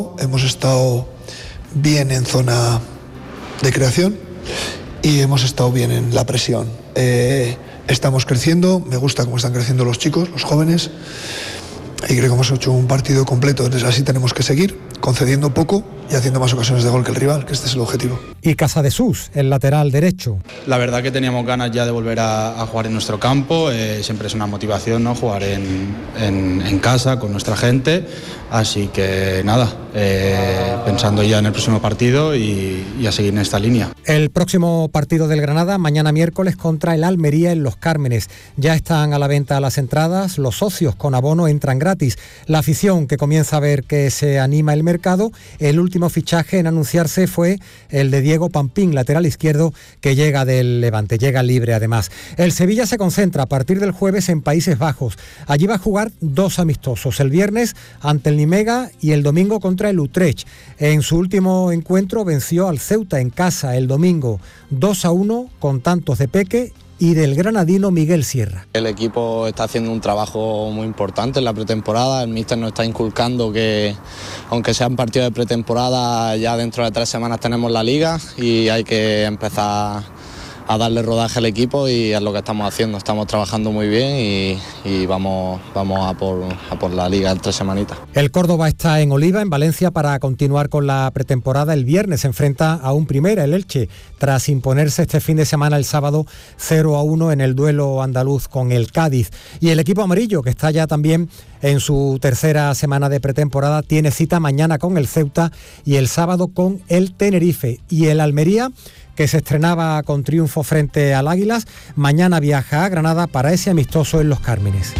hemos estado bien en zona de creación y hemos estado bien en la presión. Estamos creciendo, me gusta cómo están creciendo los chicos, los jóvenes, y creo que hemos hecho un partido completo. Entonces así tenemos que seguir, concediendo poco y haciendo más ocasiones de gol que el rival, que este es el objetivo. Y Casadesús, el lateral derecho. La verdad que teníamos ganas ya de volver a jugar en nuestro campo, siempre es una motivación, ¿no?, jugar en casa con nuestra gente, así que nada, pensando ya en el próximo partido y a seguir en esta línea. El próximo partido del Granada, mañana miércoles contra el Almería en Los Cármenes. Ya están a la venta las entradas, los socios con abono entran gratis. La afición, que comienza a ver que se anima el mercado, el último fichaje en anunciarse fue el de Diego Pampín, lateral izquierdo, que llega del Levante, llega libre además. El Sevilla se concentra a partir del jueves en Países Bajos. Allí va a jugar 2 amistosos, el viernes ante el Nimega y el domingo contra el Utrecht. En su último encuentro venció al Ceuta en casa el domingo 2-1 con tantos de Peque y del granadino Miguel Sierra. El equipo está haciendo un trabajo muy importante en la pretemporada. El míster nos está inculcando que, aunque sean partidos de pretemporada, ya dentro de 3 semanas tenemos la liga y hay que empezar a darle rodaje al equipo, y es lo que estamos haciendo. Estamos trabajando muy bien y vamos a por la liga en 3 semanitas. El Córdoba está en Oliva, en Valencia, para continuar con la pretemporada. El viernes se enfrenta a un Primera, el Elche, tras imponerse este fin de semana, el sábado, 0-1 en el duelo andaluz con el Cádiz. Y el equipo amarillo, que está ya también en su tercera semana de pretemporada, tiene cita mañana con el Ceuta y el sábado con el Tenerife. Y el Almería, que se estrenaba con triunfo frente al Águilas, mañana viaja a Granada para ese amistoso en Los Cármenes.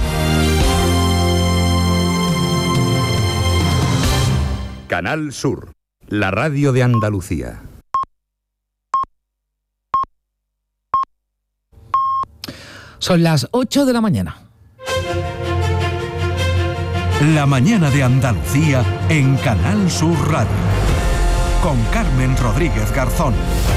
Canal Sur, la radio de Andalucía. Son las 8 de la mañana. La mañana de Andalucía en Canal Sur Radio. Con Carmen Rodríguez Garzón.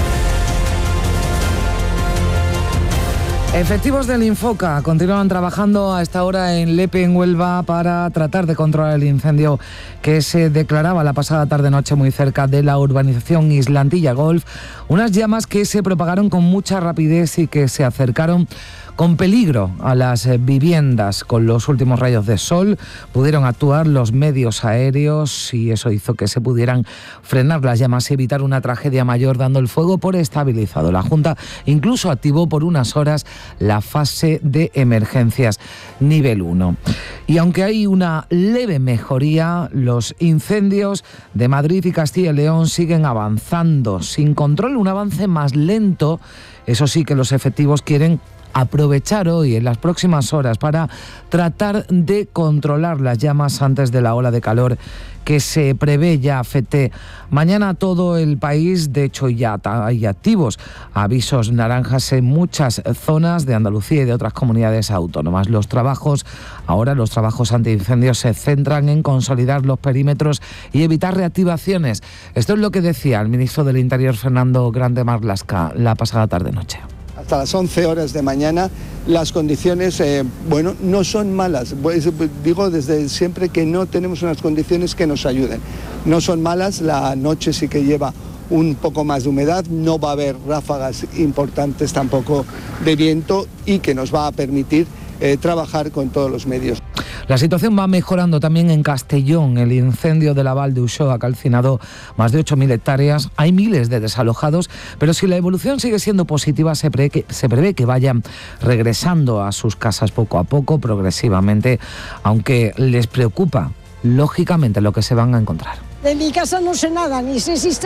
Efectivos del Infoca continúan trabajando a esta hora en Lepe, en Huelva, para tratar de controlar el incendio que se declaraba la pasada tarde-noche muy cerca de la urbanización Islantilla Golf. Unas llamas que se propagaron con mucha rapidez y que se acercaron con peligro a las viviendas. Con los últimos rayos de sol pudieron actuar los medios aéreos y eso hizo que se pudieran frenar las llamas y evitar una tragedia mayor, dando el fuego por estabilizado. La Junta incluso activó por unas horas la fase de emergencias nivel 1. Y aunque hay una leve mejoría, los incendios de Madrid y Castilla y León siguen avanzando sin control, un avance más lento. Eso sí, que los efectivos quieren aprovechar hoy, en las próximas horas, para tratar de controlar las llamas antes de la ola de calor que se prevé ya afecte mañana a todo el país. De hecho, ya hay activos avisos naranjas en muchas zonas de Andalucía y de otras comunidades autónomas. Los trabajos antiincendios se centran en consolidar los perímetros y evitar reactivaciones. Esto es lo que decía el ministro del Interior, Fernando Grande Marlaska, la pasada tarde-noche. Hasta las 11 horas de mañana las condiciones, no son malas. Digo desde siempre que no tenemos unas condiciones que nos ayuden. No son malas, la noche sí que lleva un poco más de humedad, no va a haber ráfagas importantes tampoco de viento y que nos va a permitir trabajar con todos los medios. La situación va mejorando también en Castellón. El incendio de la Val de Uxó ha calcinado más de 8.000 hectáreas. Hay miles de desalojados, pero si la evolución sigue siendo positiva, se prevé que vayan regresando a sus casas poco a poco, progresivamente, aunque les preocupa, lógicamente, lo que se van a encontrar. De mi casa no sé nada, ni sé si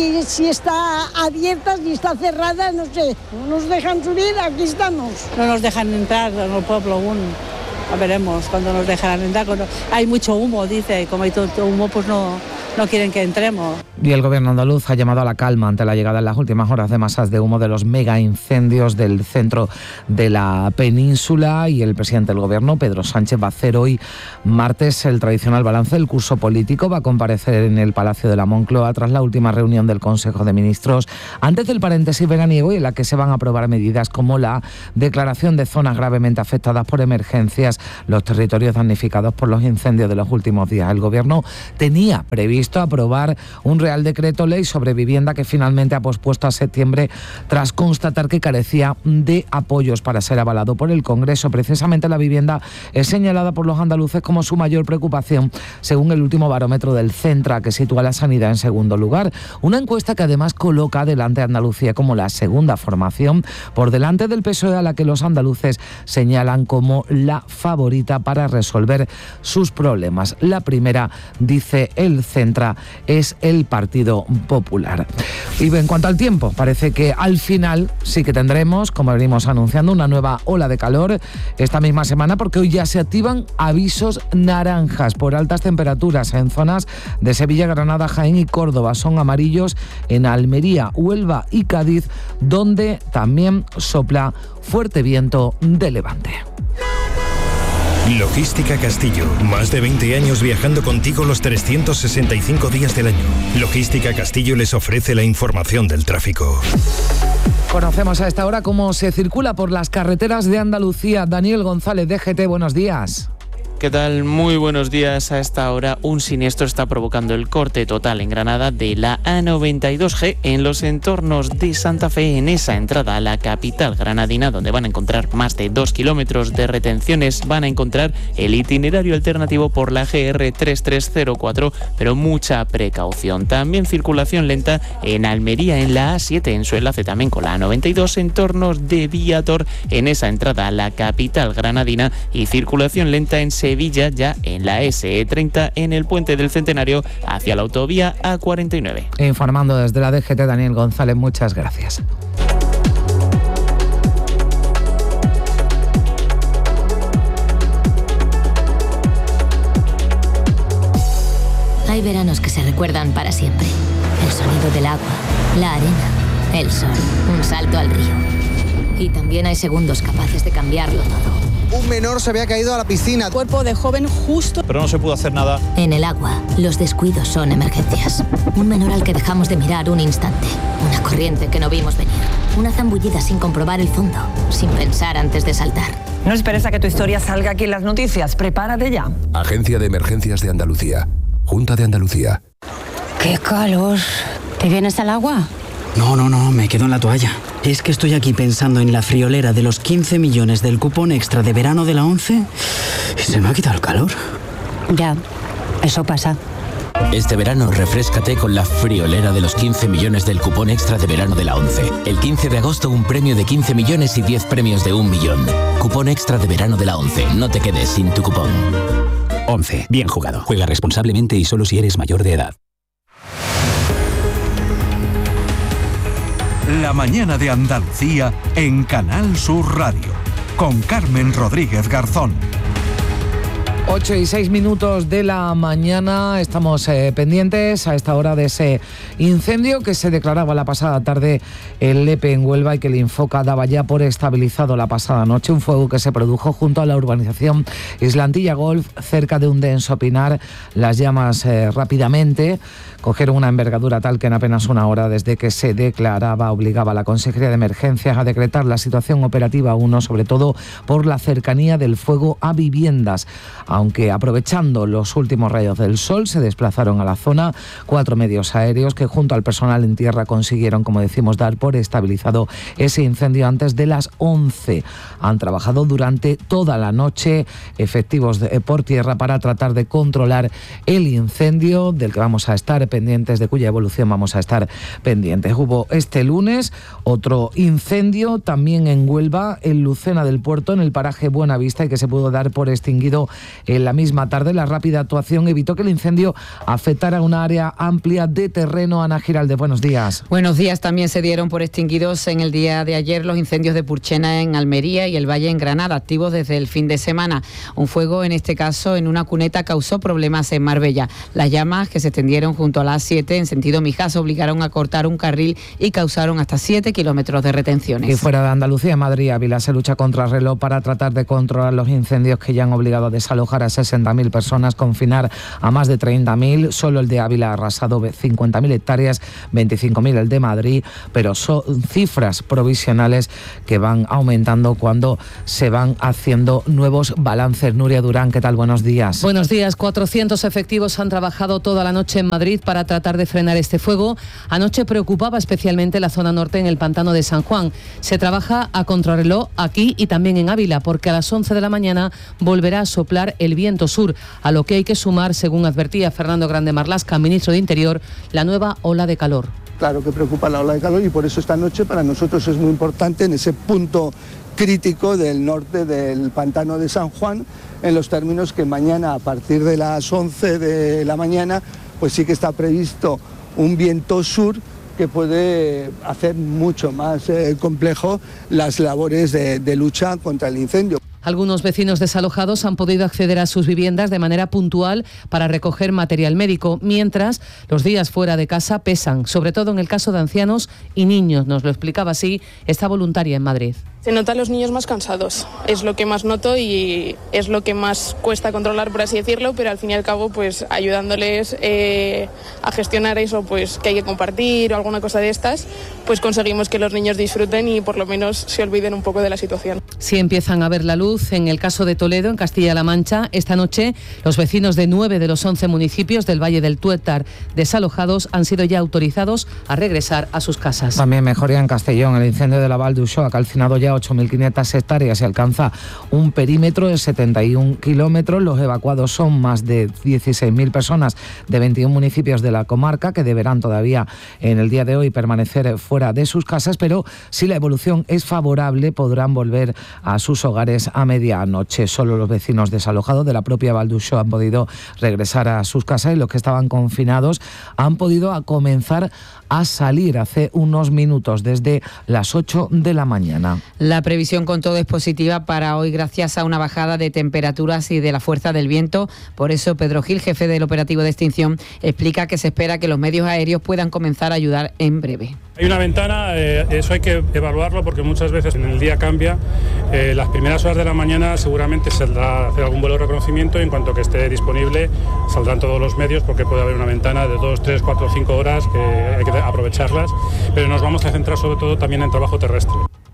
está abierta, si está cerrada, no sé. No nos dejan subir, aquí estamos. No nos dejan entrar en el pueblo aún. Veremos cuando nos dejarán entrar. Hay mucho humo, dice, como hay tanto humo, pues no quieren que entremos. Y el gobierno andaluz ha llamado a la calma ante la llegada en las últimas horas de masas de humo de los mega incendios del centro de la península, y el presidente del gobierno, Pedro Sánchez, va a hacer hoy martes el tradicional balance del curso político. Va a comparecer en el Palacio de la Moncloa tras la última reunión del Consejo de Ministros, antes del paréntesis veraniego, y en la que se van a aprobar medidas como la declaración de zonas gravemente afectadas por emergencias, los territorios damnificados por los incendios de los últimos días. El gobierno tenía previsto previsto aprobar un Real Decreto Ley sobre vivienda que finalmente ha pospuesto a septiembre tras constatar que carecía de apoyos para ser avalado por el Congreso. Precisamente la vivienda es señalada por los andaluces como su mayor preocupación, según el último barómetro del Centra, que sitúa la sanidad en segundo lugar. Una encuesta que además coloca adelante a Andalucía como la segunda formación, por delante del PSOE, a la que los andaluces señalan como la favorita para resolver sus problemas. La primera, dice el Centra, es el Partido Popular. Y en cuanto al tiempo, parece que al final sí que tendremos, como venimos anunciando, una nueva ola de calor esta misma semana, porque hoy ya se activan avisos naranjas por altas temperaturas en zonas de Sevilla, Granada, Jaén y Córdoba. Son amarillos en Almería, Huelva y Cádiz, donde también sopla fuerte viento de levante. Logística Castillo, más de 20 años viajando contigo los 365 días del año. Logística Castillo les ofrece la información del tráfico. Conocemos a esta hora cómo se circula por las carreteras de Andalucía. Daniel González, DGT, buenos días. ¿Qué tal? Muy buenos días. A esta hora un siniestro está provocando el corte total en Granada de la A92G en los entornos de Santa Fe, en esa entrada a la capital granadina, donde van a encontrar más de 2 kilómetros de retenciones. Van a encontrar el itinerario alternativo por la GR3304, pero mucha precaución. También circulación lenta en Almería, en la A7, en su enlace también con la A92, entornos de Viator, en esa entrada a la capital granadina, y circulación lenta en Sevilla, ya en la SE30, en el puente del Centenario hacia la autovía A49. Informando desde la DGT, Daniel González, muchas gracias. Hay veranos que se recuerdan para siempre. El sonido del agua, la arena, el sol, un salto al río. Y también hay segundos capaces de cambiarlo todo. Un menor se había caído a la piscina. Cuerpo de joven justo. Pero no se pudo hacer nada. En el agua, los descuidos son emergencias. Un menor al que dejamos de mirar un instante. Una corriente que no vimos venir. Una zambullida sin comprobar el fondo, sin pensar antes de saltar. No esperes a que tu historia salga aquí en las noticias. Prepárate ya. Agencia de Emergencias de Andalucía. Junta de Andalucía. ¡Qué calor! ¿Te vienes al agua? No, me quedo en la toalla. Es que estoy aquí pensando en la friolera de los 15 millones del cupón extra de verano de la 11 y se me ha quitado el calor. Ya, eso pasa. Este verano refréscate con la friolera de los 15 millones del cupón extra de verano de la 11. El 15 de agosto un premio de 15 millones y 10 premios de 1 millón. Cupón extra de verano de la 11. No te quedes sin tu cupón. 11. Bien jugado. Juega responsablemente y solo si eres mayor de edad. La mañana de Andalucía en Canal Sur Radio, con Carmen Rodríguez Garzón. 8:06 de la mañana, estamos pendientes a esta hora de ese incendio que se declaraba la pasada tarde en Lepe, en Huelva, y que el Infoca daba ya por estabilizado la pasada noche. Un fuego que se produjo junto a la urbanización Islantilla Golf, cerca de un denso pinar. Las llamas rápidamente cogieron una envergadura tal que en apenas una hora desde que se declaraba obligaba a la Consejería de Emergencias a decretar la situación operativa 1, sobre todo por la cercanía del fuego a viviendas. Aunque aprovechando los últimos rayos del sol se desplazaron a la zona 4 medios aéreos que junto al personal en tierra consiguieron, como decimos, dar por estabilizado ese incendio antes de las 11. Han trabajado durante toda la noche efectivos por tierra para tratar de controlar el incendio, del que vamos a estar pendientes, de cuya evolución vamos a estar pendientes. Hubo este lunes otro incendio también en Huelva, en Lucena del Puerto, en el paraje Buenavista, y que se pudo dar por extinguido en la misma tarde. La rápida actuación evitó que el incendio afectara una área amplia de terreno. Ana Giraldez, buenos días. Buenos días. También se dieron por extinguidos en el día de ayer los incendios de Purchena en Almería y el Valle en Granada, activos desde el fin de semana. Un fuego, en este caso en una cuneta, causó problemas en Marbella. Las llamas, que se extendieron junto a la A7 en sentido Mijazo, obligaron a cortar un carril y causaron hasta 7 kilómetros de retenciones. Y fuera de Andalucía, Madrid y Ávila, se lucha contra reloj para tratar de controlar los incendios que ya han obligado a desalojar desalojar a 60.000 personas, confinar a más de 30.000. Solo el de Ávila ha arrasado 50.000 hectáreas, 25.000 el de Madrid, pero son cifras provisionales que van aumentando cuando se van haciendo nuevos balances. Nuria Durán, ¿qué tal? Buenos días. Buenos días. 400 efectivos han trabajado toda la noche en Madrid para tratar de frenar este fuego. Anoche preocupaba especialmente la zona norte en el pantano de San Juan. Se trabaja a contrarreloj aquí y también en Ávila, porque a las 11 de la mañana volverá a soplar el viento sur, a lo que hay que sumar, según advertía Fernando Grande Marlaska, ministro de Interior, la nueva ola de calor. Claro que preocupa la ola de calor y por eso esta noche para nosotros es muy importante en ese punto crítico del norte del pantano de San Juan, en los términos que mañana a partir de las 11 de la mañana pues sí que está previsto un viento sur que puede hacer mucho más complejo las labores de lucha contra el incendio. Algunos vecinos desalojados han podido acceder a sus viviendas de manera puntual para recoger material médico, mientras los días fuera de casa pesan, sobre todo en el caso de ancianos y niños. Nos lo explicaba así esta voluntaria en Madrid. Se notan los niños más cansados, es lo que más noto y es lo que más cuesta controlar, por así decirlo, pero al fin y al cabo pues ayudándoles a gestionar eso, pues que hay que compartir o alguna cosa de estas, pues conseguimos que los niños disfruten y por lo menos se olviden un poco de la situación. Si empiezan a ver la luz, en el caso de Toledo, en Castilla-La Mancha, esta noche los vecinos de 9 de los 11 municipios del Valle del Tuétar desalojados han sido ya autorizados a regresar a sus casas. También mejoría en Castellón. El incendio de la Val d'Uixó ha calcinado ya 8.500 hectáreas y alcanza un perímetro de 71 kilómetros. Los evacuados son más de 16.000 personas de 21 municipios de la comarca que deberán todavía en el día de hoy permanecer fuera de sus casas, pero si la evolución es favorable podrán volver a sus hogares a medianoche. Solo los vecinos desalojados de la propia Val d'Uixó han podido regresar a sus casas y los que estaban confinados han podido comenzar a salir hace unos minutos, desde las 8 de la mañana. La previsión con todo es positiva para hoy gracias a una bajada de temperaturas y de la fuerza del viento. Por eso Pedro Gil, jefe del operativo de extinción, explica que se espera que los medios aéreos puedan comenzar a ayudar en breve. Hay una ventana, eso hay que evaluarlo porque muchas veces en el día cambia. Las primeras horas de la mañana seguramente saldrá a hacer algún vuelo de reconocimiento y en cuanto que esté disponible saldrán todos los medios porque puede haber una ventana de 2, 3, 4, 5 horas que hay que aprovecharlas, pero nos vamos a centrar sobre todo también en trabajo terrestre.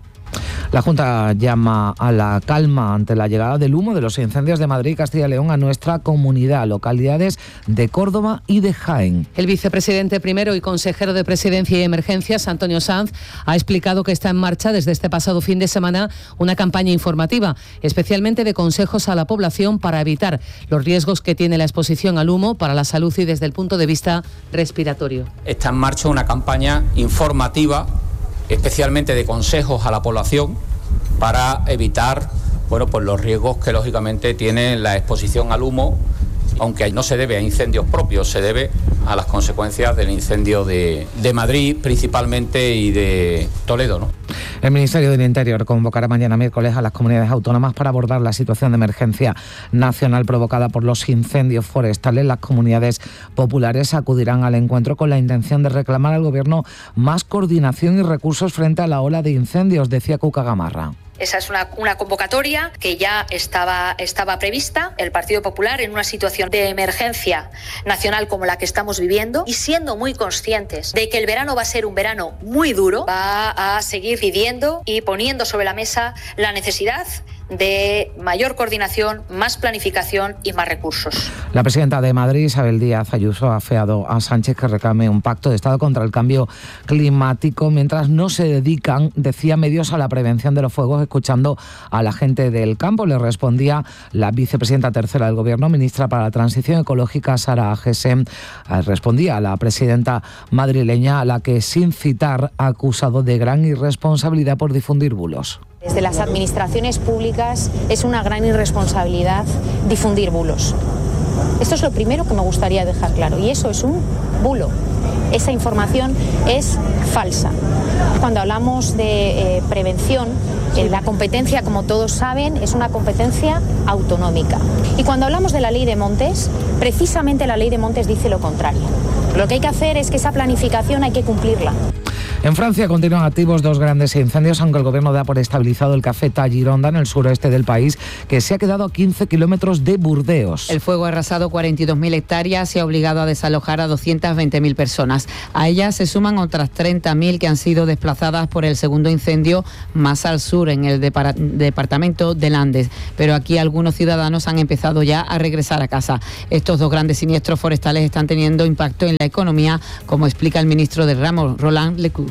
La Junta llama a la calma ante la llegada del humo de los incendios de Madrid y Castilla y León a nuestra comunidad, localidades de Córdoba y de Jaén. El vicepresidente primero y consejero de Presidencia y Emergencias, Antonio Sanz, ha explicado que está en marcha desde este pasado fin de semana una campaña informativa, especialmente de consejos a la población para evitar los riesgos que tiene la exposición al humo para la salud y desde el punto de vista respiratorio. Está en marcha una campaña informativa, especialmente de consejos a la población para evitar pues los riesgos que lógicamente tiene la exposición al humo, aunque no se debe a incendios propios, se debe a las consecuencias del incendio de Madrid principalmente y de Toledo, ¿no? El Ministerio del Interior convocará mañana miércoles a las comunidades autónomas para abordar la situación de emergencia nacional provocada por los incendios forestales. Las comunidades populares acudirán al encuentro con la intención de reclamar al Gobierno más coordinación y recursos frente a la ola de incendios, decía Cuca Gamarra. Esa es una convocatoria que ya estaba prevista. El Partido Popular, en una situación de emergencia nacional como la que estamos viviendo y siendo muy conscientes de que el verano va a ser un verano muy duro, va a seguir pidiendo y poniendo sobre la mesa la necesidad de mayor coordinación, más planificación y más recursos. La presidenta de Madrid, Isabel Díaz Ayuso, ha afeado a Sánchez que reclame un pacto de Estado contra el cambio climático mientras no se dedican, decía, medios a la prevención de los fuegos, escuchando a la gente del campo. Le respondía la vicepresidenta tercera del Gobierno, ministra para la Transición Ecológica, Sara Gesem. Respondía a la presidenta madrileña, a la que, sin citar, ha acusado de gran irresponsabilidad por difundir bulos. Desde las administraciones públicas es una gran irresponsabilidad difundir bulos. Esto es lo primero que me gustaría dejar claro, y eso es un bulo. Esa información es falsa. Cuando hablamos de prevención, la competencia, como todos saben, es una competencia autonómica. Y cuando hablamos de la ley de montes, precisamente la ley de montes dice lo contrario. Lo que hay que hacer es que esa planificación hay que cumplirla. En Francia continúan activos 2 grandes incendios, aunque el gobierno da por estabilizado el Cafeta Gironda, en el suroeste del país, que se ha quedado a 15 kilómetros de Burdeos. El fuego ha arrasado 42.000 hectáreas y ha obligado a desalojar a 220.000 personas. A ellas se suman otras 30.000 que han sido desplazadas por el segundo incendio más al sur, en el departamento de Landes. Pero aquí algunos ciudadanos han empezado ya a regresar a casa. Estos 2 grandes siniestros forestales están teniendo impacto en la economía, como explica el ministro del ramo, Roland Lecour.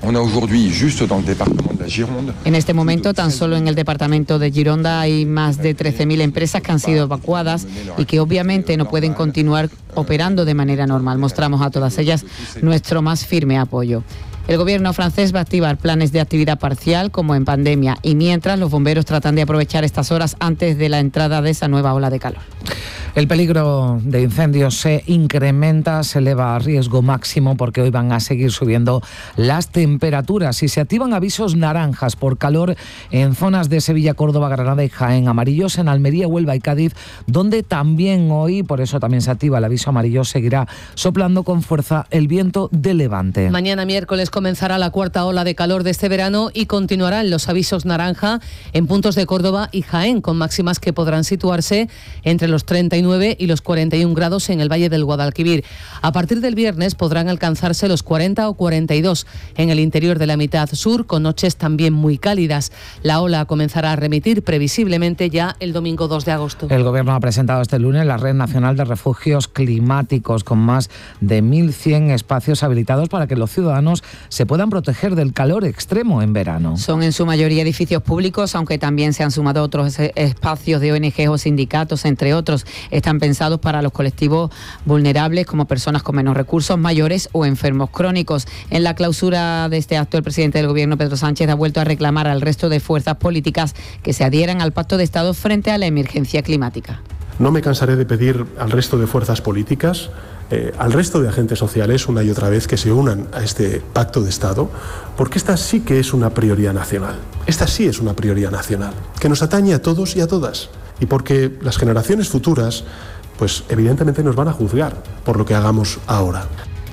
En este momento, tan solo en el departamento de Gironda hay más de 13.000 empresas que han sido evacuadas y que obviamente no pueden continuar operando de manera normal. Mostramos a todas ellas nuestro más firme apoyo. El gobierno francés va a activar planes de actividad parcial como en pandemia, y mientras los bomberos tratan de aprovechar estas horas antes de la entrada de esa nueva ola de calor. El peligro de incendios se incrementa, se eleva a riesgo máximo porque hoy van a seguir subiendo las temperaturas y se activan avisos naranjas por calor en zonas de Sevilla, Córdoba, Granada y Jaén, amarillos en Almería, Huelva y Cádiz, donde también hoy, por eso también se activa el aviso amarillo, seguirá soplando con fuerza el viento de levante. Mañana miércoles comenzará la 4ª ola de calor de este verano y continuarán los avisos naranja en puntos de Córdoba y Jaén, con máximas que podrán situarse entre los 39 y los 41 grados en el Valle del Guadalquivir. A partir del viernes podrán alcanzarse los 40 o 42 en el interior de la mitad sur, con noches también muy cálidas. La ola comenzará a remitir previsiblemente ya el domingo 2 de agosto. El Gobierno ha presentado este lunes la Red Nacional de Refugios Climáticos, con más de 1.100 espacios habilitados para que los ciudadanos se puedan proteger del calor extremo en verano. Son en su mayoría edificios públicos, aunque también se han sumado otros espacios de ONG o sindicatos, entre otros. Están pensados para los colectivos vulnerables, como personas con menos recursos, mayores o enfermos crónicos. En la clausura de este acto, el presidente del Gobierno, Pedro Sánchez, ha vuelto a reclamar al resto de fuerzas políticas que se adhieran al Pacto de Estado frente a la emergencia climática. No me cansaré de pedir al resto de fuerzas políticas, al resto de agentes sociales, una y otra vez, que se unan a este Pacto de Estado, porque esta sí que es una prioridad nacional. Esta sí es una prioridad nacional, que nos atañe a todos y a todas. Y porque las generaciones futuras, pues evidentemente nos van a juzgar por lo que hagamos ahora.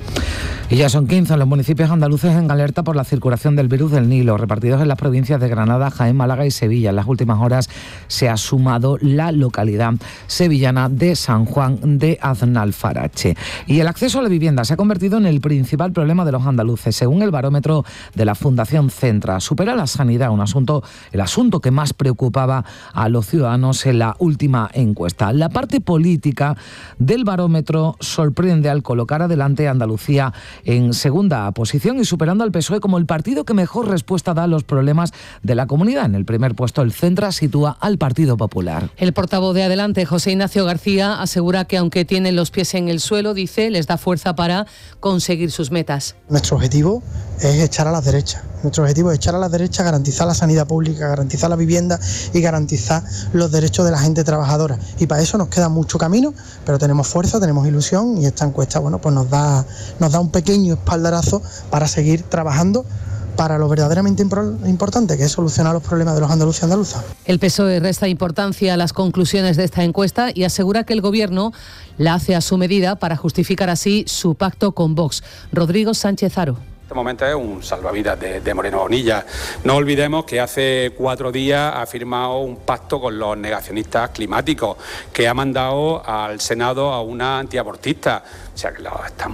Y ya son 15 los municipios andaluces en alerta por la circulación del virus del Nilo, repartidos en las provincias de Granada, Jaén, Málaga y Sevilla. En las últimas horas se ha sumado la localidad sevillana de San Juan de Aznalfarache. Y el acceso a la vivienda se ha convertido en el principal problema de los andaluces, según el barómetro de la Fundación Centra. Supera la sanidad, el asunto que más preocupaba a los ciudadanos en la última encuesta. La parte política del barómetro sorprende al colocar adelante a Andalucía en segunda posición y superando al PSOE como el partido que mejor respuesta da a los problemas de la comunidad. En el primer puesto, el Centra sitúa al Partido Popular. El portavoz de Adelante, José Ignacio García, asegura que aunque tienen los pies en el suelo, dice, les da fuerza para conseguir sus metas. Nuestro objetivo es echar a las derechas. Nuestro objetivo es echar a las derechas, garantizar la sanidad pública, garantizar la vivienda y garantizar los derechos de la gente trabajadora. Y para eso nos queda mucho camino, pero tenemos fuerza, tenemos ilusión y esta encuesta, pues nos da un pequeño espaldarazo para seguir trabajando para lo verdaderamente importante, que es solucionar los problemas de los andaluces y andaluzas. El PSOE resta importancia a las conclusiones de esta encuesta y asegura que el Gobierno la hace a su medida para justificar así su pacto con Vox. Rodrigo Sánchez Haro. Este momento es un salvavidas de Moreno Bonilla. No olvidemos que hace 4 días ha firmado un pacto con los negacionistas climáticos, que ha mandado al Senado a una antiabortista. O sea que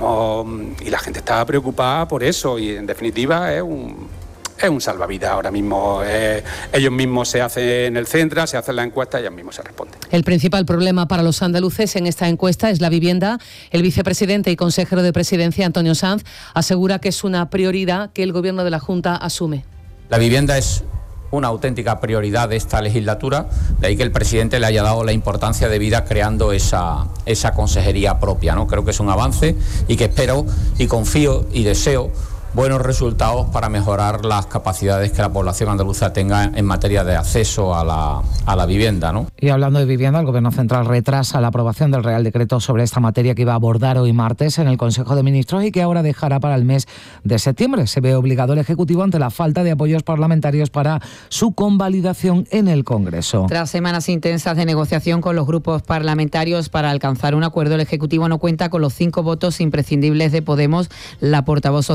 y la gente está preocupada por eso y en definitiva es un salvavidas ahora mismo. Ellos mismos se hacen el Centra, se hacen la encuesta y ellos mismos se responden. El principal problema para los andaluces en esta encuesta es la vivienda. El vicepresidente y consejero de Presidencia, Antonio Sanz, asegura que es una prioridad que el Gobierno de la Junta asume. La vivienda es una auténtica prioridad de esta legislatura, de ahí que el presidente le haya dado la importancia de vida creando esa consejería propia, ¿no? Creo que es un avance y que espero y confío y deseo buenos resultados para mejorar las capacidades que la población andaluza tenga en materia de acceso a la vivienda, ¿no? Y hablando de vivienda, el Gobierno Central retrasa la aprobación del Real Decreto sobre esta materia que iba a abordar hoy martes en el Consejo de Ministros y que ahora dejará para el mes de septiembre. Se ve obligado el Ejecutivo ante la falta de apoyos parlamentarios para su convalidación en el Congreso. Tras semanas intensas de negociación con los grupos parlamentarios para alcanzar un acuerdo, el Ejecutivo no cuenta con los 5 votos imprescindibles de Podemos. La portavoz socialista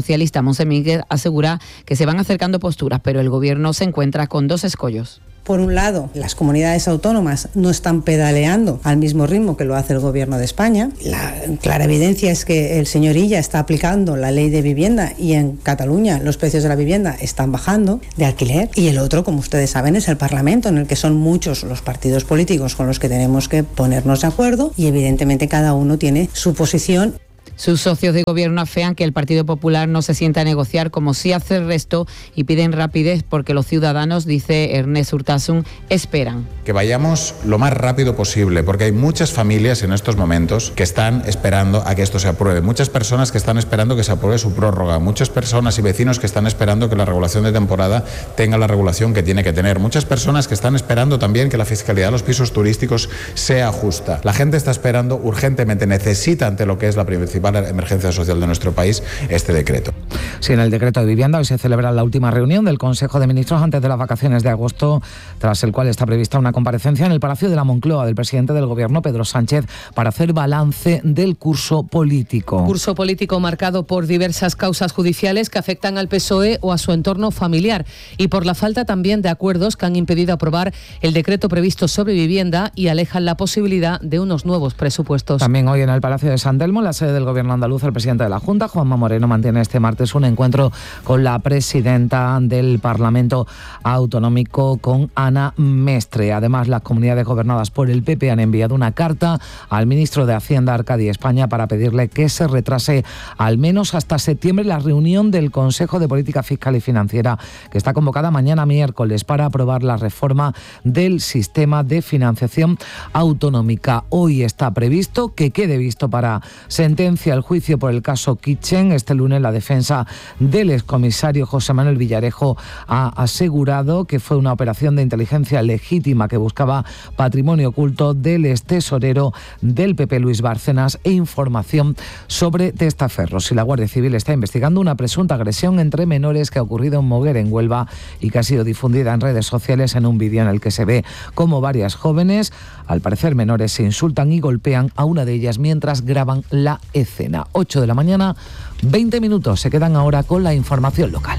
Ramón Semíguez asegura que se van acercando posturas, pero el Gobierno se encuentra con dos escollos. Por un lado, las comunidades autónomas no están pedaleando al mismo ritmo que lo hace el Gobierno de España. La clara evidencia es que el señor Illa está aplicando la ley de vivienda y en Cataluña los precios de la vivienda están bajando de alquiler. Y el otro, como ustedes saben, es el Parlamento, en el que son muchos los partidos políticos con los que tenemos que ponernos de acuerdo y evidentemente cada uno tiene su posición. Sus socios de gobierno afean que el Partido Popular no se sienta a negociar como sí hace el resto y piden rapidez porque los ciudadanos, dice Ernest Urtasun, esperan. Que vayamos lo más rápido posible porque hay muchas familias en estos momentos que están esperando a que esto se apruebe. Muchas personas que están esperando que se apruebe su prórroga. Muchas personas y vecinos que están esperando que la regulación de temporada tenga la regulación que tiene que tener. Muchas personas que están esperando también que la fiscalidad de los pisos turísticos sea justa. La gente está esperando urgentemente, necesita ante lo que es la principal emergencia social de nuestro país este decreto. Sí, en el decreto de vivienda hoy se celebra la última reunión del Consejo de Ministros antes de las vacaciones de agosto, tras el cual está prevista una comparecencia en el Palacio de la Moncloa del presidente del Gobierno, Pedro Sánchez, para hacer balance del curso político. Curso político marcado por diversas causas judiciales que afectan al PSOE o a su entorno familiar y por la falta también de acuerdos que han impedido aprobar el decreto previsto sobre vivienda y alejan la posibilidad de unos nuevos presupuestos. También hoy en el Palacio de San Telmo, la sede del Gobierno andaluz, el presidente de la Junta, Juanma Moreno, mantiene este martes un encuentro con la presidenta del Parlamento Autonómico, con Ana Mestre. Además, las comunidades gobernadas por el PP han enviado una carta al ministro de Hacienda, Arcadi España, para pedirle que se retrase al menos hasta septiembre la reunión del Consejo de Política Fiscal y Financiera, que está convocada mañana miércoles para aprobar la reforma del sistema de financiación autonómica. Hoy está previsto que quede visto para sentencia el juicio por el caso Kitchen. Este lunes la defensa del excomisario José Manuel Villarejo ha asegurado que fue una operación de inteligencia legítima que buscaba patrimonio oculto del extesorero del PP Luis Bárcenas e información sobre testaferros. Y la Guardia Civil está investigando una presunta agresión entre menores que ha ocurrido en Moguer, en Huelva, y que ha sido difundida en redes sociales en un vídeo en el que se ve cómo varias jóvenes, al parecer menores, se insultan y golpean a una de ellas mientras graban la escena. 8 de la mañana, 20 minutos. Se quedan ahora con la información local.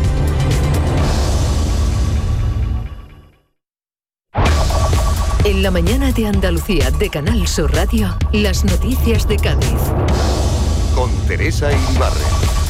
En la mañana de Andalucía de Canal Sur Radio, las noticias de Cádiz. Con Teresa Iribarren.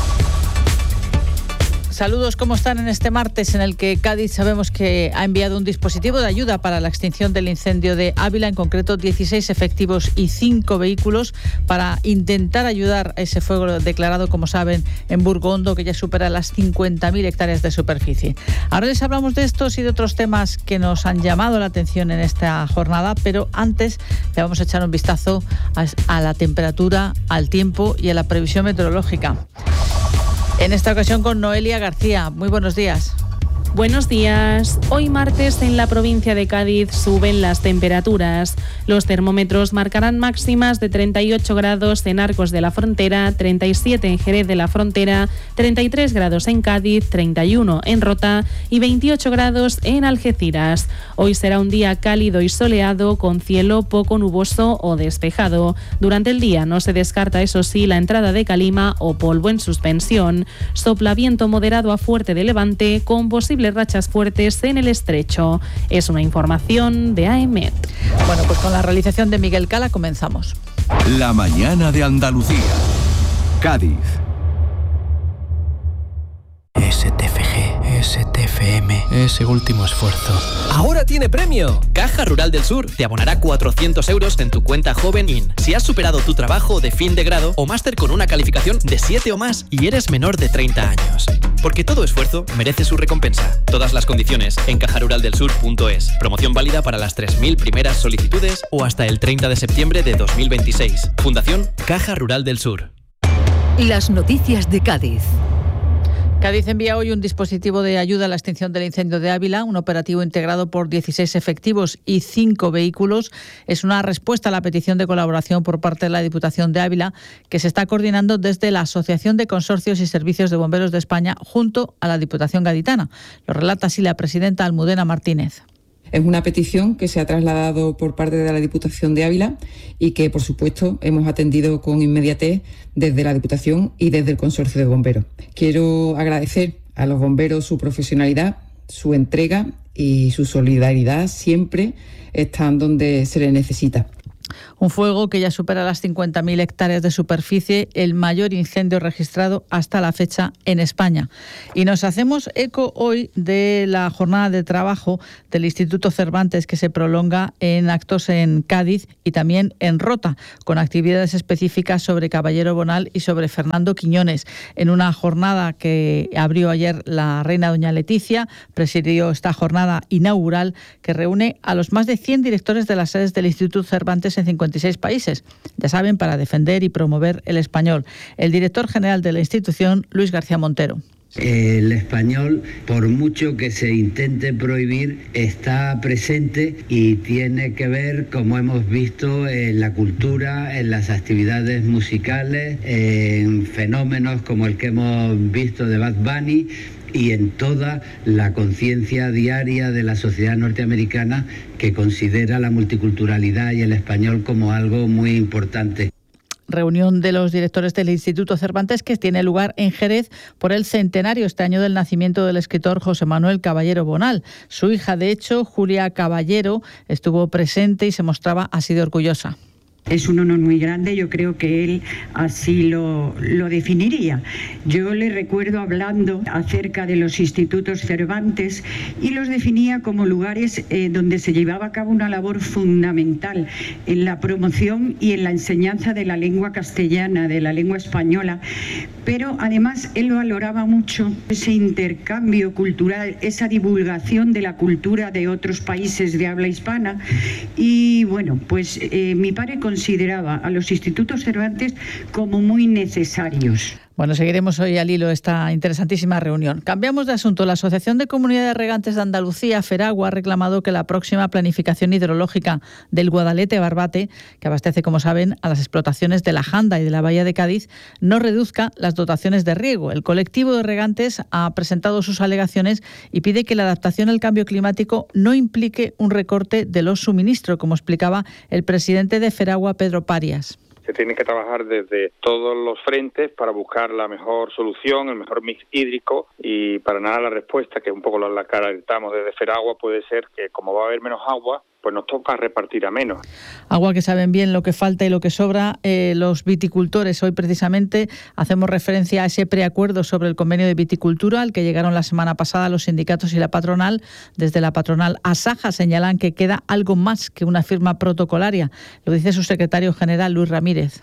Saludos, ¿cómo están en este martes en el que Cádiz sabemos que ha enviado un dispositivo de ayuda para la extinción del incendio de Ávila, en concreto 16 efectivos y 5 vehículos para intentar ayudar a ese fuego declarado, como saben, en Burgondo, que ya supera las 50.000 hectáreas de superficie. Ahora les hablamos de estos y de otros temas que nos han llamado la atención en esta jornada, pero antes le vamos a echar un vistazo a la temperatura, al tiempo y a la previsión meteorológica. En esta ocasión con Noelia García. Muy buenos días. Buenos días. Hoy martes en la provincia de Cádiz suben las temperaturas. Los termómetros marcarán máximas de 38 grados en Arcos de la Frontera, 37 en Jerez de la Frontera, 33 grados en Cádiz, 31 en Rota y 28 grados en Algeciras. Hoy será un día cálido y soleado con cielo poco nuboso o despejado. Durante el día no se descarta, eso sí, la entrada de calima o polvo en suspensión. Sopla viento moderado a fuerte de levante con posibles rachas fuertes en el estrecho. Es una información de AEMET. Bueno, pues con la realización de Miguel Cala comenzamos. La mañana de Andalucía. Cádiz. STFG, STFM, ese último esfuerzo. ¡Ahora tiene premio! Caja Rural del Sur te abonará 400 euros en tu cuenta Joven IN si has superado tu trabajo de fin de grado o máster con una calificación de 7 o más y eres menor de 30 años. Porque todo esfuerzo merece su recompensa. Todas las condiciones en cajaruraldelsur.es. Promoción válida para las 3.000 primeras solicitudes o hasta el 30 de septiembre de 2026. Fundación Caja Rural del Sur. Las noticias de Cádiz. Cádiz envía hoy un dispositivo de ayuda a la extinción del incendio de Ávila, un operativo integrado por 16 efectivos y 5 vehículos. Es una respuesta a la petición de colaboración por parte de la Diputación de Ávila, que se está coordinando desde la Asociación de Consorcios y Servicios de Bomberos de España junto a la Diputación Gaditana. Lo relata así la presidenta Almudena Martínez. Es una petición que se ha trasladado por parte de la Diputación de Ávila y que, por supuesto, hemos atendido con inmediatez desde la Diputación y desde el Consorcio de Bomberos. Quiero agradecer a los bomberos su profesionalidad, su entrega y su solidaridad. Siempre están donde se les necesita. Un fuego que ya supera las 50.000 hectáreas de superficie, el mayor incendio registrado hasta la fecha en España. Y nos hacemos eco hoy de la jornada de trabajo del Instituto Cervantes, que se prolonga en actos en Cádiz y también en Rota, con actividades específicas sobre Caballero Bonal y sobre Fernando Quiñones. En una jornada que abrió ayer la reina doña Leticia, presidió esta jornada inaugural que reúne a los más de 100 directores de las sedes del Instituto Cervantes en 56 países, ya saben, para defender y promover el español. El director general de la institución, Luis García Montero. El español, por mucho que se intente prohibir, está presente y tiene que ver, como hemos visto, en la cultura, en las actividades musicales, en fenómenos como el que hemos visto de Bad Bunny y en toda la conciencia diaria de la sociedad norteamericana, que considera la multiculturalidad y el español como algo muy importante. Reunión de los directores del Instituto Cervantes que tiene lugar en Jerez por el centenario este año del nacimiento del escritor José Manuel Caballero Bonal. Su hija, de hecho, Julia Caballero, estuvo presente y se mostraba así de orgullosa. Es un honor muy grande, yo creo que él así lo definiría. Yo le recuerdo hablando acerca de los institutos Cervantes y los definía como lugares donde se llevaba a cabo una labor fundamental en la promoción y en la enseñanza de la lengua castellana, de la lengua española, pero además él valoraba mucho ese intercambio cultural, esa divulgación de la cultura de otros países de habla hispana. Y bueno, pues mi padre consideraba a los institutos Cervantes como muy necesarios. Bueno, seguiremos hoy al hilo esta interesantísima reunión. Cambiamos de asunto. La Asociación de Comunidades Regantes de Andalucía, FERAGUA, ha reclamado que la próxima planificación hidrológica del Guadalete-Barbate, que abastece, como saben, a las explotaciones de la Janda y de la Bahía de Cádiz, no reduzca las dotaciones de riego. El colectivo de regantes ha presentado sus alegaciones y pide que la adaptación al cambio climático no implique un recorte de los suministros, como explicaba el presidente de FERAGUA, Pedro Parias. Se tiene que trabajar desde todos los frentes para buscar la mejor solución, el mejor mix hídrico, y para nada la respuesta, que un poco la calentamos desde FERAGUA, puede ser que como va a haber menos agua, pues nos toca repartir a menos. Agua que saben bien lo que falta y lo que sobra los viticultores. Hoy precisamente hacemos referencia a ese preacuerdo sobre el convenio de viticultura al que llegaron la semana pasada los sindicatos y la patronal. Desde la patronal Asaja señalan que queda algo más que una firma protocolaria. Lo dice su secretario general, Luis Ramírez.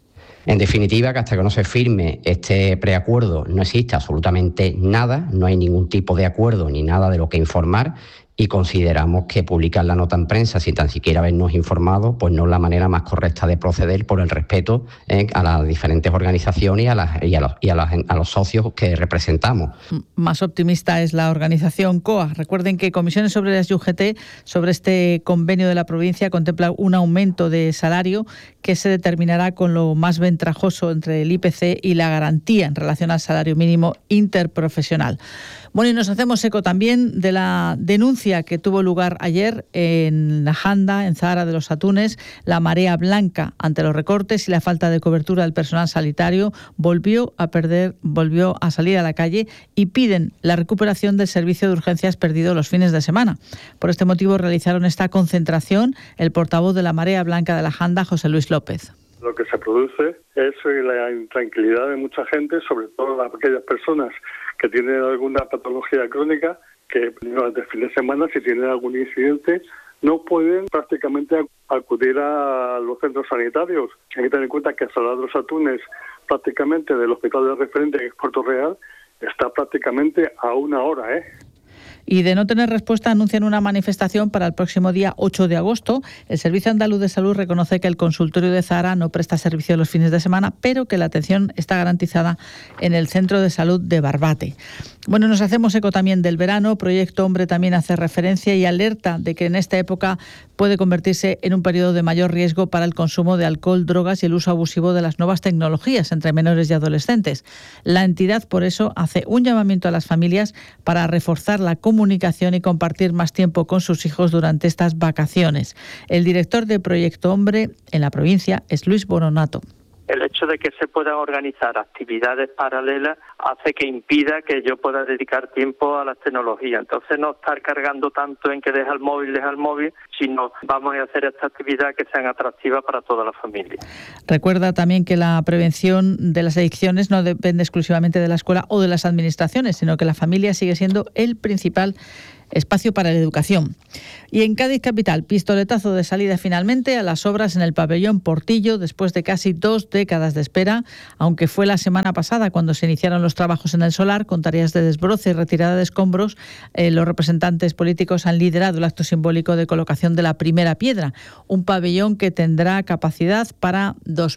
En definitiva, que hasta que no se firme este preacuerdo no existe absolutamente nada, no hay ningún tipo de acuerdo ni nada de lo que informar, y consideramos que publicar la nota en prensa sin tan siquiera habernos informado pues no es la manera más correcta de proceder, por el respeto a las diferentes organizaciones y a los socios que representamos. Más optimista es la organización COA. Recuerden que Comisiones Obreras y UGT sobre este convenio de la provincia contempla un aumento de salario que se determinará con lo más ventajoso entre el IPC y la garantía en relación al salario mínimo interprofesional. Bueno, y nos hacemos eco también de la denuncia que tuvo lugar ayer en la Janda, en Zahara de los Atunes. La marea blanca ante los recortes y la falta de cobertura del personal sanitario volvió a salir a la calle y piden la recuperación del servicio de urgencias perdido los fines de semana. Por este motivo realizaron esta concentración el portavoz de la marea blanca de la Janda, José Luis López. Lo que se produce es la intranquilidad de mucha gente, sobre todo aquellas personas que tienen alguna patología crónica, que durante el fin de semana, si tienen algún incidente, no pueden prácticamente acudir a los centros sanitarios. Hay que tener en cuenta que Zahara de los Atunes, prácticamente del hospital de referente en Puerto Real, está prácticamente a una hora, Y de no tener respuesta anuncian una manifestación para el próximo día 8 de agosto. El Servicio Andaluz de Salud reconoce que el consultorio de Zahara no presta servicio los fines de semana, pero que la atención está garantizada en el Centro de Salud de Barbate. Bueno, nos hacemos eco también del verano. Proyecto Hombre también hace referencia y alerta de que en esta época puede convertirse en un periodo de mayor riesgo para el consumo de alcohol, drogas y el uso abusivo de las nuevas tecnologías entre menores y adolescentes. La entidad, por eso, hace un llamamiento a las familias para reforzar la comunicación comunicación y compartir más tiempo con sus hijos durante estas vacaciones. El director de Proyecto Hombre en la provincia es Luis Boronato. El hecho de que se puedan organizar actividades paralelas hace que impida que yo pueda dedicar tiempo a las tecnologías. Entonces, no estar cargando tanto en que deja el móvil, sino vamos a hacer esta actividad que sean atractivas para toda la familia. Recuerda también que la prevención de las adicciones no depende exclusivamente de la escuela o de las administraciones, sino que la familia sigue siendo el principal espacio para la educación. Y en Cádiz capital, pistoletazo de salida finalmente a las obras en el pabellón Portillo después de casi 2 décadas de espera, aunque fue la semana pasada cuando se iniciaron los trabajos en el solar con tareas de desbroce y retirada de escombros. Los representantes políticos han liderado el acto simbólico de colocación de la primera piedra, un pabellón que tendrá capacidad para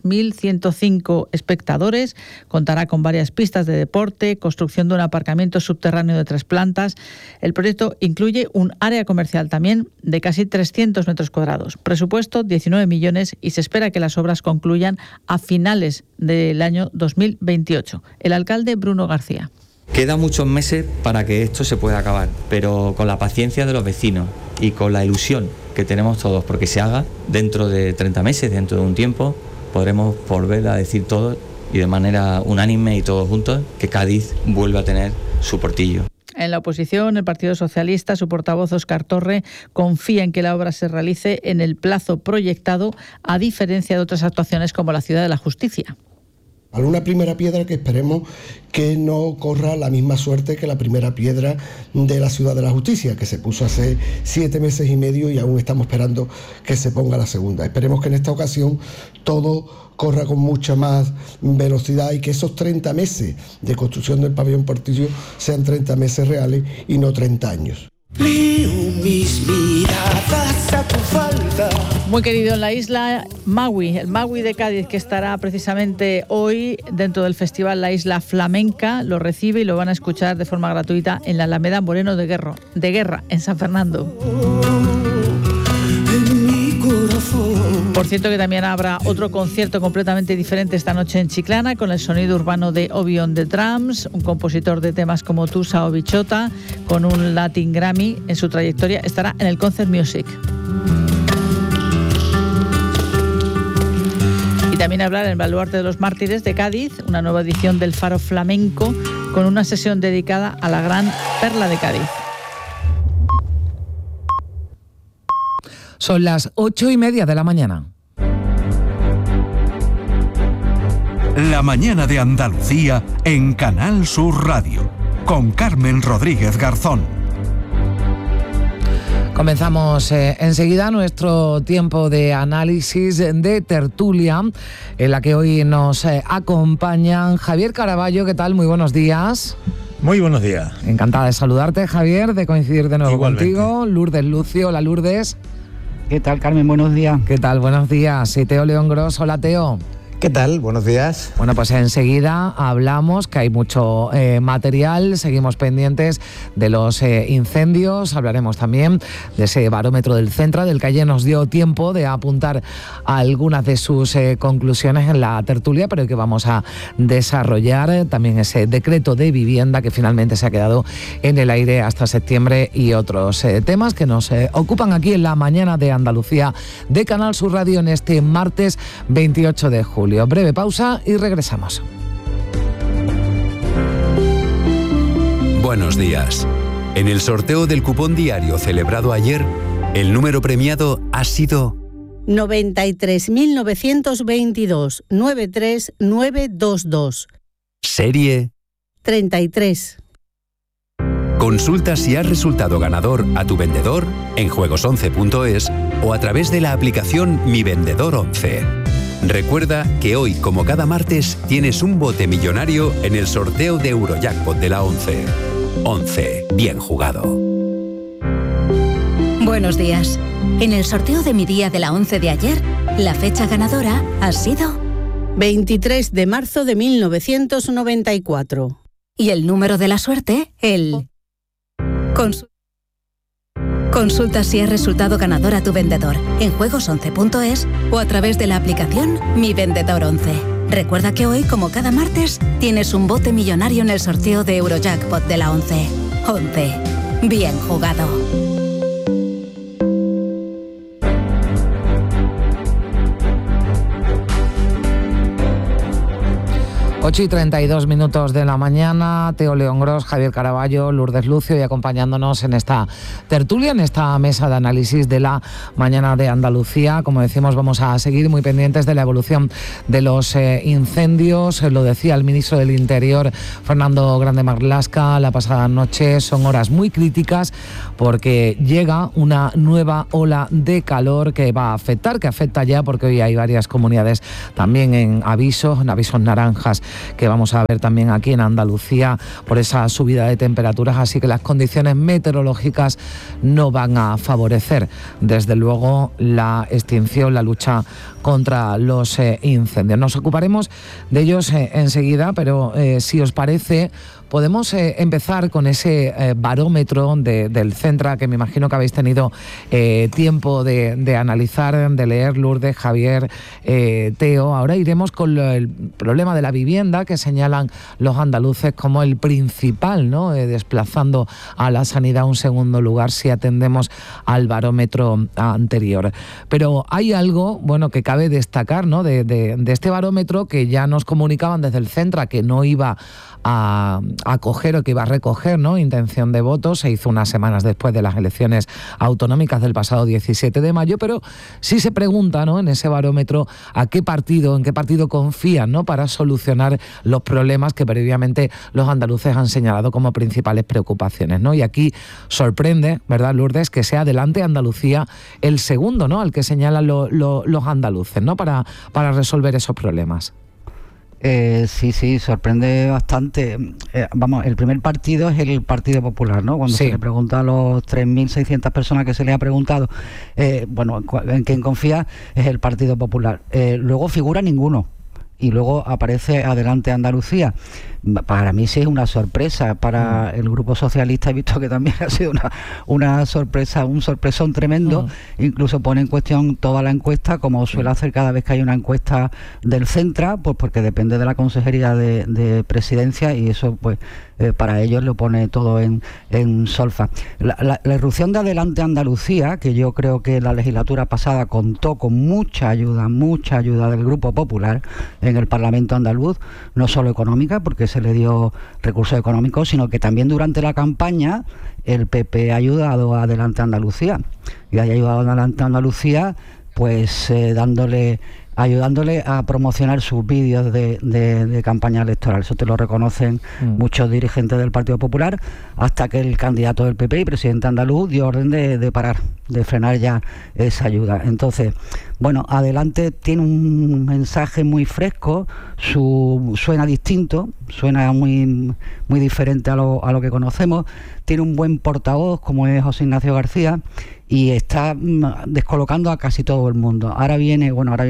2.105 espectadores, contará con varias pistas de deporte, construcción de un aparcamiento subterráneo de 3 plantas. El proyecto incluye un área comercial también de casi 300 metros cuadrados. Presupuesto 19 millones y se espera que las obras concluyan a finales del año 2028. El alcalde Bruno García. Quedan muchos meses para que esto se pueda acabar, pero con la paciencia de los vecinos y con la ilusión que tenemos todos porque se haga, dentro de 30 meses, dentro de un tiempo, podremos volver a decir todos y de manera unánime y todos juntos que Cádiz vuelve a tener su Portillo. En la oposición, el Partido Socialista, su portavoz Óscar Torre, confía en que la obra se realice en el plazo proyectado, a diferencia de otras actuaciones como la Ciudad de la Justicia. Una primera piedra que esperemos que no corra la misma suerte que la primera piedra de la Ciudad de la Justicia, que se puso hace 7 meses y medio y aún estamos esperando que se ponga la segunda. Esperemos que en esta ocasión todo corra con mucha más velocidad y que esos 30 meses de construcción del pabellón Portillo sean 30 meses reales y no 30 años. Muy querido en la isla, Magui, el Magui de Cádiz, que estará precisamente hoy dentro del festival La Isla Flamenca, lo recibe y lo van a escuchar de forma gratuita en la Alameda Moreno de Guerra, en San Fernando. Por cierto que también habrá otro concierto completamente diferente esta noche en Chiclana, con el sonido urbano de Obi on the Drums, un compositor de temas como Tusa o Bichota, con un Latin Grammy en su trayectoria, estará en el Concert Music. Y también hablar en el Baluarte de los Mártires de Cádiz, una nueva edición del Faro Flamenco, con una sesión dedicada a la gran perla de Cádiz. Son las 8:30 de la mañana. La mañana de Andalucía en Canal Sur Radio, con Carmen Rodríguez Garzón. Comenzamos enseguida nuestro tiempo de análisis, de tertulia, en la que hoy nos acompañan Javier Caraballo. ¿Qué tal? Muy buenos días. Muy buenos días. Encantada de saludarte, Javier, de coincidir de nuevo contigo. Lourdes Lucio. Hola, Lourdes. ¿Qué tal, Carmen? Buenos días. ¿Qué tal? Buenos días. Y Teo León Gros. Hola, Teo. ¿Qué tal? Buenos días. Bueno, pues enseguida hablamos, que hay mucho material, seguimos pendientes de los incendios, hablaremos también de ese barómetro del Centra, del que ayer nos dio tiempo de apuntar algunas de sus conclusiones en la tertulia, pero que vamos a desarrollar también ese decreto de vivienda que finalmente se ha quedado en el aire hasta septiembre y otros temas que nos ocupan aquí en la mañana de Andalucía de Canal Sur Radio en este martes 28 de julio. Breve pausa y regresamos. Buenos días. En el sorteo del cupón diario celebrado ayer, el número premiado ha sido 93.922 93922. Serie 33. Consulta si has resultado ganador a tu vendedor en juegos11.es o a través de la aplicación Mi Vendedor 11. Recuerda que hoy, como cada martes, tienes un bote millonario en el sorteo de Eurojackpot de la 11. 11. Bien jugado. Buenos días. En el sorteo de mi día de la 11 de ayer, la fecha ganadora ha sido 23 de marzo de 1994. Y el número de la suerte, el... Consulta si has resultado ganador a tu vendedor en juegos11.es o a través de la aplicación Mi Vendedor 11. Recuerda que hoy, como cada martes, tienes un bote millonario en el sorteo de Eurojackpot de la 11. 11. Bien jugado. 8:32 de la mañana, Teo León Gros, Javier Caraballo, Lourdes Lucio, y acompañándonos en esta tertulia, en esta mesa de análisis de la mañana de Andalucía. Como decimos, vamos a seguir muy pendientes de la evolución de los incendios. Lo decía el ministro del Interior, Fernando Grande Marlaska, la pasada noche. Son horas muy críticas porque llega una nueva ola de calor que va a afectar, que afecta ya, porque hoy hay varias comunidades también en avisos naranjas, que vamos a ver también aquí en Andalucía por esa subida de temperaturas, así que las condiciones meteorológicas no van a favorecer desde luego la extinción, la lucha contra los incendios. Nos ocuparemos de ellos enseguida, pero si os parece, podemos empezar con ese barómetro del Centra, que me imagino que habéis tenido tiempo de analizar, de leer, Lourdes, Javier, Teo. Ahora iremos con el problema de la vivienda, que señalan los andaluces como el principal, ¿no? Desplazando a la sanidad a un segundo lugar si atendemos al barómetro anterior. Pero hay algo, bueno, que cabe destacar, ¿no? de este barómetro, que ya nos comunicaban desde el Centra que no iba a acoger, o que iba a recoger, ¿no?, intención de voto. Se hizo unas semanas después de las elecciones autonómicas del pasado 17 de mayo, pero sí se pregunta, ¿no?, en ese barómetro en qué partido confían, ¿no?, para solucionar los problemas que previamente los andaluces han señalado como principales preocupaciones, ¿no? Y aquí sorprende, ¿verdad, Lourdes?, que sea Adelante Andalucía el segundo, ¿no?, al que señalan los andaluces, ¿no?, para resolver esos problemas. Sí, sorprende bastante. El primer partido es el Partido Popular, ¿no? Cuando se le pregunta a los 3.600 personas que se les ha preguntado, en quién confía, es el Partido Popular. Luego figura ninguno. Y luego aparece Adelante Andalucía. Para mí sí es una sorpresa. Para el Grupo Socialista he visto que también ha sido una sorpresa, un sorpresón tremendo. Incluso pone en cuestión toda la encuesta, como suele hacer cada vez que hay una encuesta del Centra, pues porque depende de la Consejería de Presidencia, y eso pues para ellos lo pone todo en solfa. La irrupción de Adelante Andalucía, que yo creo que la legislatura pasada contó con mucha ayuda del Grupo Popular en el Parlamento andaluz, no solo económica, porque se le dio recursos económicos, sino que también durante la campaña el PP ha ayudado a Adelante Andalucía, y ha ayudado a Adelante Andalucía pues ayudándole a promocionar sus vídeos de campaña electoral. Eso te lo reconocen muchos dirigentes del Partido Popular, hasta que el candidato del PP y presidente andaluz dio orden de parar, de frenar ya esa ayuda. Entonces, bueno, Adelante tiene un mensaje muy fresco, suena distinto, suena muy diferente a lo que conocemos, tiene un buen portavoz como es José Ignacio García, y está descolocando a casi todo el mundo. Ahora viene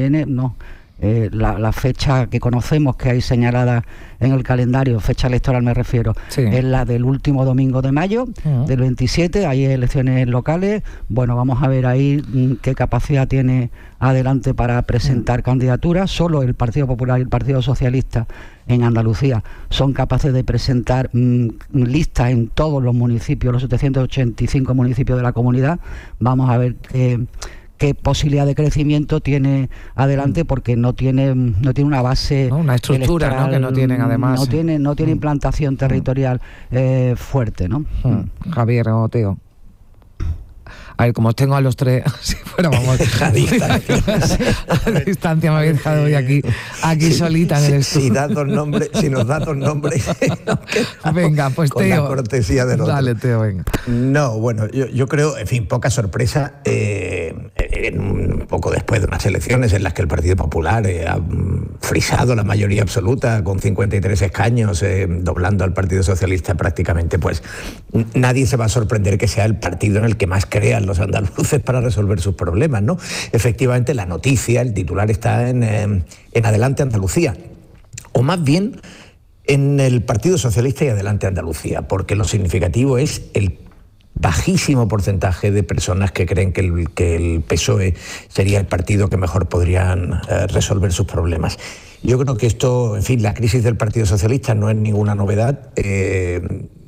la fecha que conocemos, que hay señalada en el calendario, fecha electoral me refiero, es la del último domingo de mayo, del 27, hay elecciones locales. Bueno, vamos a ver ahí qué capacidad tiene Adelante para presentar candidaturas. Solo el Partido Popular y el Partido Socialista en Andalucía son capaces de presentar listas en todos los municipios, los 785 municipios de la comunidad. Vamos a ver qué posibilidad de crecimiento tiene Adelante, porque no tiene una base, una estructura, ¿no?, que no tienen, además no tiene implantación territorial fuerte, ¿no? Javier o Teo. A ver, como os tengo a los tres, si fuéramos a distancia, me habéis dejado hoy aquí solita en el estudio. Si nos da dos nombres. Venga, pues con Teo. La cortesía del otro. Dale, Teo, venga. No, bueno, yo creo, en fin, poca sorpresa, un poco después de unas elecciones en las que el Partido Popular ha frisado la mayoría absoluta con 53 escaños, doblando al Partido Socialista prácticamente, pues nadie se va a sorprender que sea el partido en el que más crean los andaluces para resolver sus problemas, ¿no? Efectivamente, la noticia, el titular está en Adelante Andalucía, o más bien en el Partido Socialista y Adelante Andalucía, porque lo significativo es el bajísimo porcentaje de personas que creen que el PSOE sería el partido que mejor podrían resolver sus problemas. Yo creo que esto, en fin, la crisis del Partido Socialista no es ninguna novedad.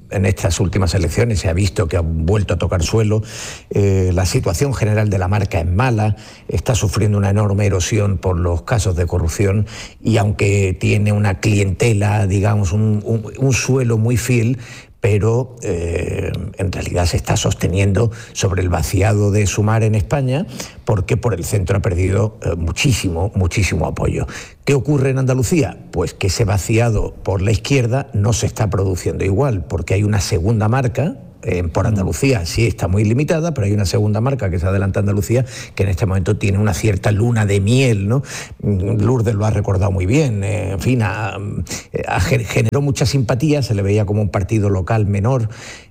en estas últimas elecciones se ha visto que ha vuelto a tocar suelo. La situación general de la marca es mala, está sufriendo una enorme erosión por los casos de corrupción y aunque tiene una clientela, digamos, un suelo muy fiel, pero en realidad se está sosteniendo sobre el vaciado de Sumar en España, porque por el centro ha perdido muchísimo apoyo. ¿Qué ocurre en Andalucía? Pues que ese vaciado por la izquierda no se está produciendo igual, porque hay una segunda marca. Por Andalucía sí está muy limitada, pero hay una segunda marca que es Adelante Andalucía, que en este momento tiene una cierta luna de miel, ¿no? Lourdes lo ha recordado muy bien, en fin, generó mucha simpatía, se le veía como un partido local menor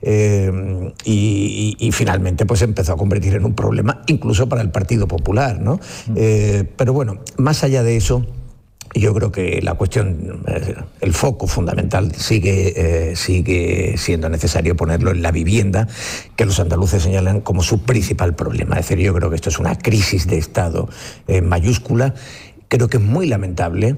y finalmente pues empezó a convertir en un problema incluso para el Partido Popular, ¿no? Pero bueno, más allá de eso, yo creo que la cuestión, el foco fundamental sigue siendo necesario ponerlo en la vivienda, que los andaluces señalan como su principal problema. Es decir, yo creo que esto es una crisis de Estado mayúscula. Creo que es muy lamentable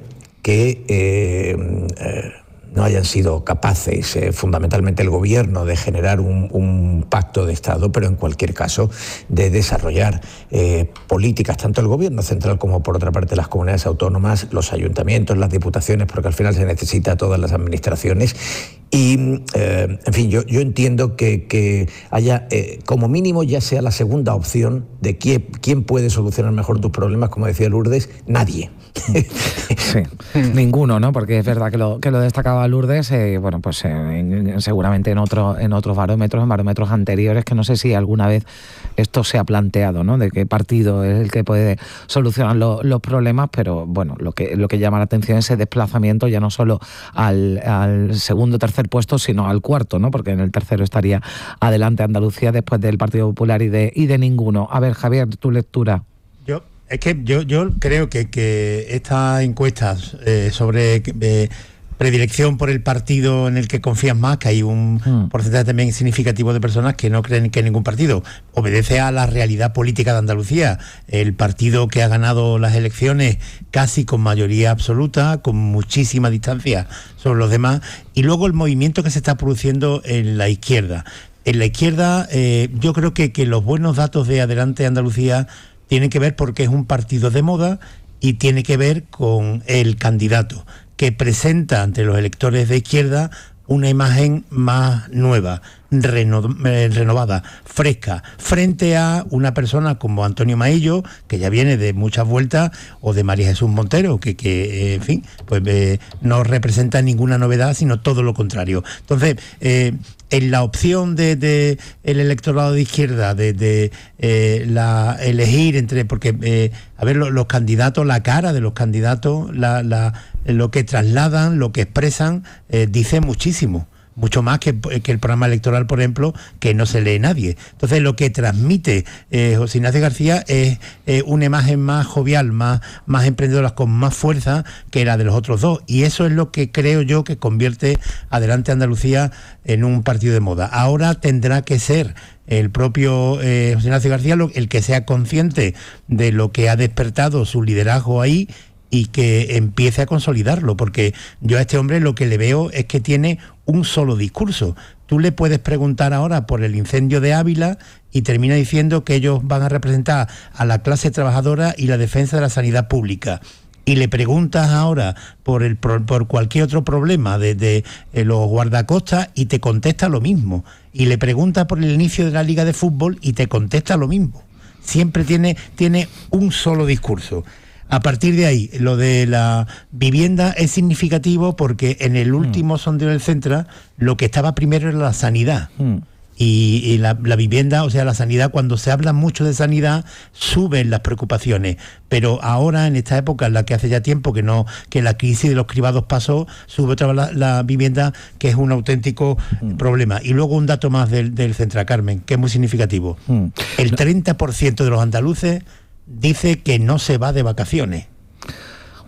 que no hayan sido capaces, fundamentalmente el gobierno, de generar un pacto de Estado, pero en cualquier caso de desarrollar políticas, tanto el gobierno central como por otra parte las comunidades autónomas, los ayuntamientos, las diputaciones, porque al final se necesita a todas las administraciones. Y, en fin, yo entiendo que haya, como mínimo, ya sea la segunda opción de quién puede solucionar mejor tus problemas, como decía Lourdes, nadie. Sí, ninguno, ¿no? Porque es verdad que lo destacaba Lourdes, bueno, pues seguramente en otros barómetros, en barómetros anteriores, que no sé si alguna vez esto se ha planteado, ¿no? De qué partido es el que puede solucionar los problemas, pero bueno, lo que llama la atención es ese desplazamiento ya no solo al segundo, tercer puesto, sino al cuarto, ¿no? Porque en el tercero estaría Adelante Andalucía después del Partido Popular y de ninguno. A ver, Javier, tu lectura. Es que yo creo que estas encuestas sobre predilección por el partido en el que confías más, que hay un porcentaje también significativo de personas que no creen que ningún partido obedece a la realidad política de Andalucía. El partido que ha ganado las elecciones casi con mayoría absoluta, con muchísima distancia sobre los demás, y luego el movimiento que se está produciendo en la izquierda. En la izquierda yo creo que los buenos datos de Adelante Andalucía tienen que ver porque es un partido de moda y tiene que ver con el candidato que presenta ante los electores de izquierda una imagen más nueva, renovada, fresca, frente a una persona como Antonio Maillo, que ya viene de muchas vueltas, o de María Jesús Montero, que en fin, pues no representa ninguna novedad, sino todo lo contrario. Entonces, en la opción de el electorado de izquierda, de elegir entre, porque a ver, los candidatos, la cara de los candidatos, lo que trasladan, lo que expresan, dice muchísimo. Mucho más que el programa electoral, por ejemplo, que no se lee nadie. Entonces, lo que transmite José Ignacio García es una imagen más jovial, más emprendedora, con más fuerza que la de los otros dos. Y eso es lo que creo yo que convierte Adelante Andalucía en un partido de moda. Ahora tendrá que ser el propio José Ignacio García el que sea consciente de lo que ha despertado su liderazgo ahí y que empiece a consolidarlo, porque yo a este hombre lo que le veo es que tiene un solo discurso. Tú le puedes preguntar ahora por el incendio de Ávila y termina diciendo que ellos van a representar a la clase trabajadora y la defensa de la sanidad pública. Y le preguntas ahora por cualquier otro problema de los guardacostas y te contesta lo mismo. Y le preguntas por el inicio de la Liga de Fútbol y te contesta lo mismo. Siempre tiene un solo discurso. A partir de ahí, lo de la vivienda es significativo porque en el último sondeo del Centra lo que estaba primero era la sanidad. Y la vivienda, o sea, la sanidad, cuando se habla mucho de sanidad, suben las preocupaciones. Pero ahora, en esta época en la que hace ya tiempo que la crisis de los cribados pasó, sube otra vez la vivienda, que es un auténtico problema. Y luego un dato más del Centra, Carmen, que es muy significativo. El 30% de los andaluces dice que no se va de vacaciones.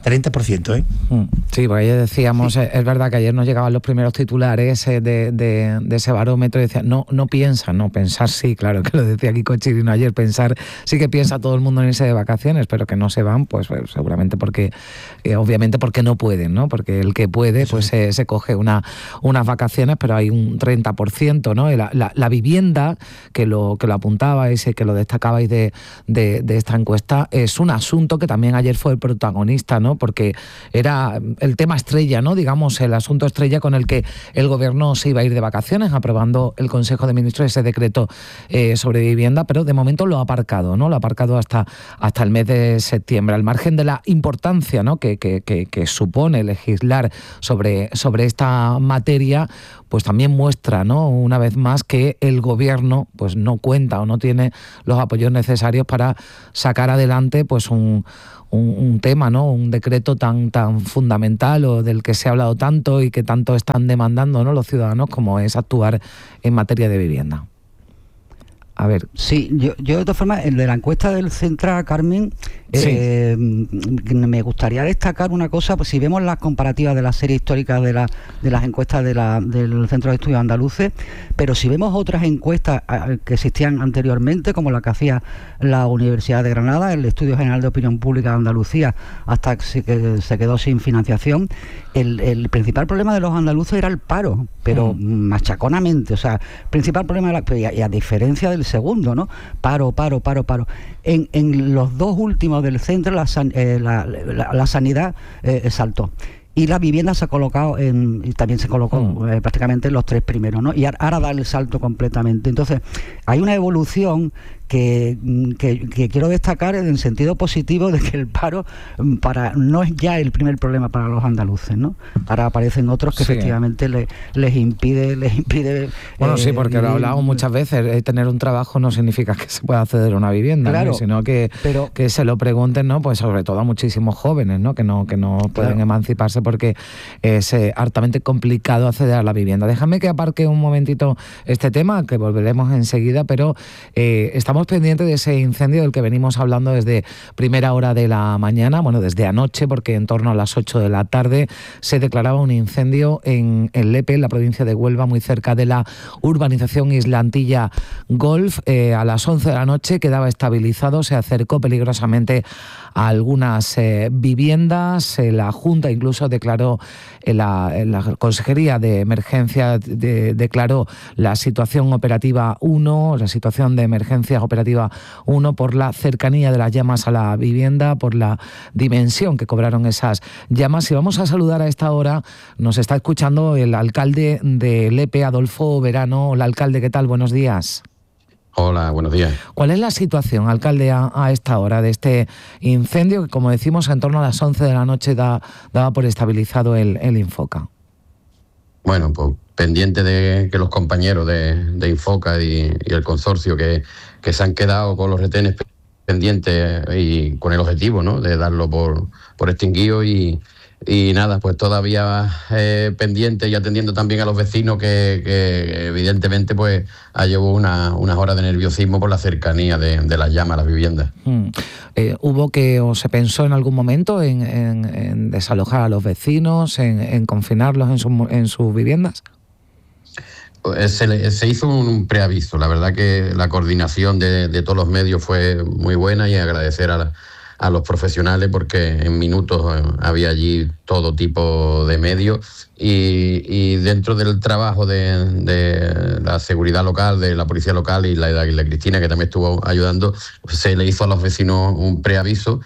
30%, ¿eh? Sí, pues ayer decíamos, es verdad que ayer nos llegaban los primeros titulares de ese barómetro y decían, no piensa, no, pensar sí, claro, que lo decía Kiko Chirino ayer, pensar sí que piensa todo el mundo en irse de vacaciones, pero que no se van, pues seguramente porque, obviamente porque no pueden, ¿no? Porque el que puede, pues se coge unas vacaciones, pero hay un 30%, ¿no? La vivienda, que lo apuntabais y que lo destacabais de esta encuesta, es un asunto que también ayer fue el protagonista, ¿no? Porque era el tema estrella, ¿no? Digamos, el asunto estrella con el que el gobierno se iba a ir de vacaciones, aprobando el Consejo de Ministros ese decreto sobre vivienda, pero de momento lo ha aparcado, ¿no? Lo ha aparcado hasta el mes de septiembre, al margen de la importancia, ¿no? que supone legislar sobre esta materia, pues también muestra, ¿no? Una vez más que el gobierno pues no cuenta o no tiene los apoyos necesarios para sacar adelante pues un tema, ¿no? Un decreto tan fundamental o del que se ha hablado tanto y que tanto están demandando, ¿no? Los ciudadanos, como es actuar en materia de vivienda. A ver. Sí, yo de todas formas, el de la encuesta del Centra, Carmen, me gustaría destacar una cosa, pues si vemos las comparativas de la serie histórica de las encuestas del Centro de Estudios Andaluces, pero si vemos otras encuestas que existían anteriormente, como la que hacía la Universidad de Granada, el Estudio General de Opinión Pública de Andalucía, hasta que se quedó sin financiación, el principal problema de los andaluces era el paro, pero machaconamente, o sea, principal problema era, y a diferencia del segundo, ¿no? Paro. En los dos últimos del centro la sanidad saltó. Y la vivienda se ha colocado y también se colocó prácticamente en los tres primeros, ¿no? Y ahora da el salto completamente. Entonces, hay una evolución que quiero destacar en el sentido positivo de que el paro no es ya el primer problema para los andaluces, ¿no? Ahora aparecen otros que efectivamente les impide. Bueno, sí, porque lo hablamos muchas veces, tener un trabajo no significa que se pueda acceder a una vivienda, claro, ¿no? Sino que se lo pregunten, ¿no? Pues sobre todo a muchísimos jóvenes, ¿no? Que no pueden emanciparse porque es hartamente complicado acceder a la vivienda. Déjame que aparque un momentito este tema, que volveremos enseguida, pero estamos pendientes de ese incendio del que venimos hablando desde primera hora de la mañana, bueno, desde anoche, porque en torno a las 8 de la tarde se declaraba un incendio en Lepe, en la provincia de Huelva, muy cerca de la urbanización Islantilla Golf. A las 11 de la noche quedaba estabilizado, se acercó peligrosamente a algunas viviendas. La Junta incluso declaró, la Consejería de Emergencia declaró la situación operativa 1, la situación de emergencia operativa 1 por la cercanía de las llamas a la vivienda, por la dimensión que cobraron esas llamas. Y vamos a saludar a esta hora, nos está escuchando el alcalde de Lepe, Adolfo Verano. Hola, alcalde, ¿qué tal? Buenos días. Hola, buenos días. ¿Cuál es la situación, alcalde, a esta hora de este incendio que, como decimos, en torno a las 11 de la noche daba por estabilizado el Infoca? Bueno, pues pendiente de que los compañeros de Infoca y el consorcio que se han quedado con los retenes pendientes y con el objetivo, ¿no?, de darlo por extinguido y nada, pues todavía pendiente y atendiendo también a los vecinos que evidentemente pues llevó unas horas de nerviosismo por la cercanía de las llamas a las viviendas. ¿Hubo o se pensó en algún momento en desalojar a los vecinos, en confinarlos en sus viviendas? Se hizo un preaviso. La verdad que la coordinación de todos los medios fue muy buena y agradecer a los profesionales porque en minutos había allí todo tipo de medios y dentro del trabajo de la seguridad local, de la policía local y la Cristina, que también estuvo ayudando, se le hizo a los vecinos un preaviso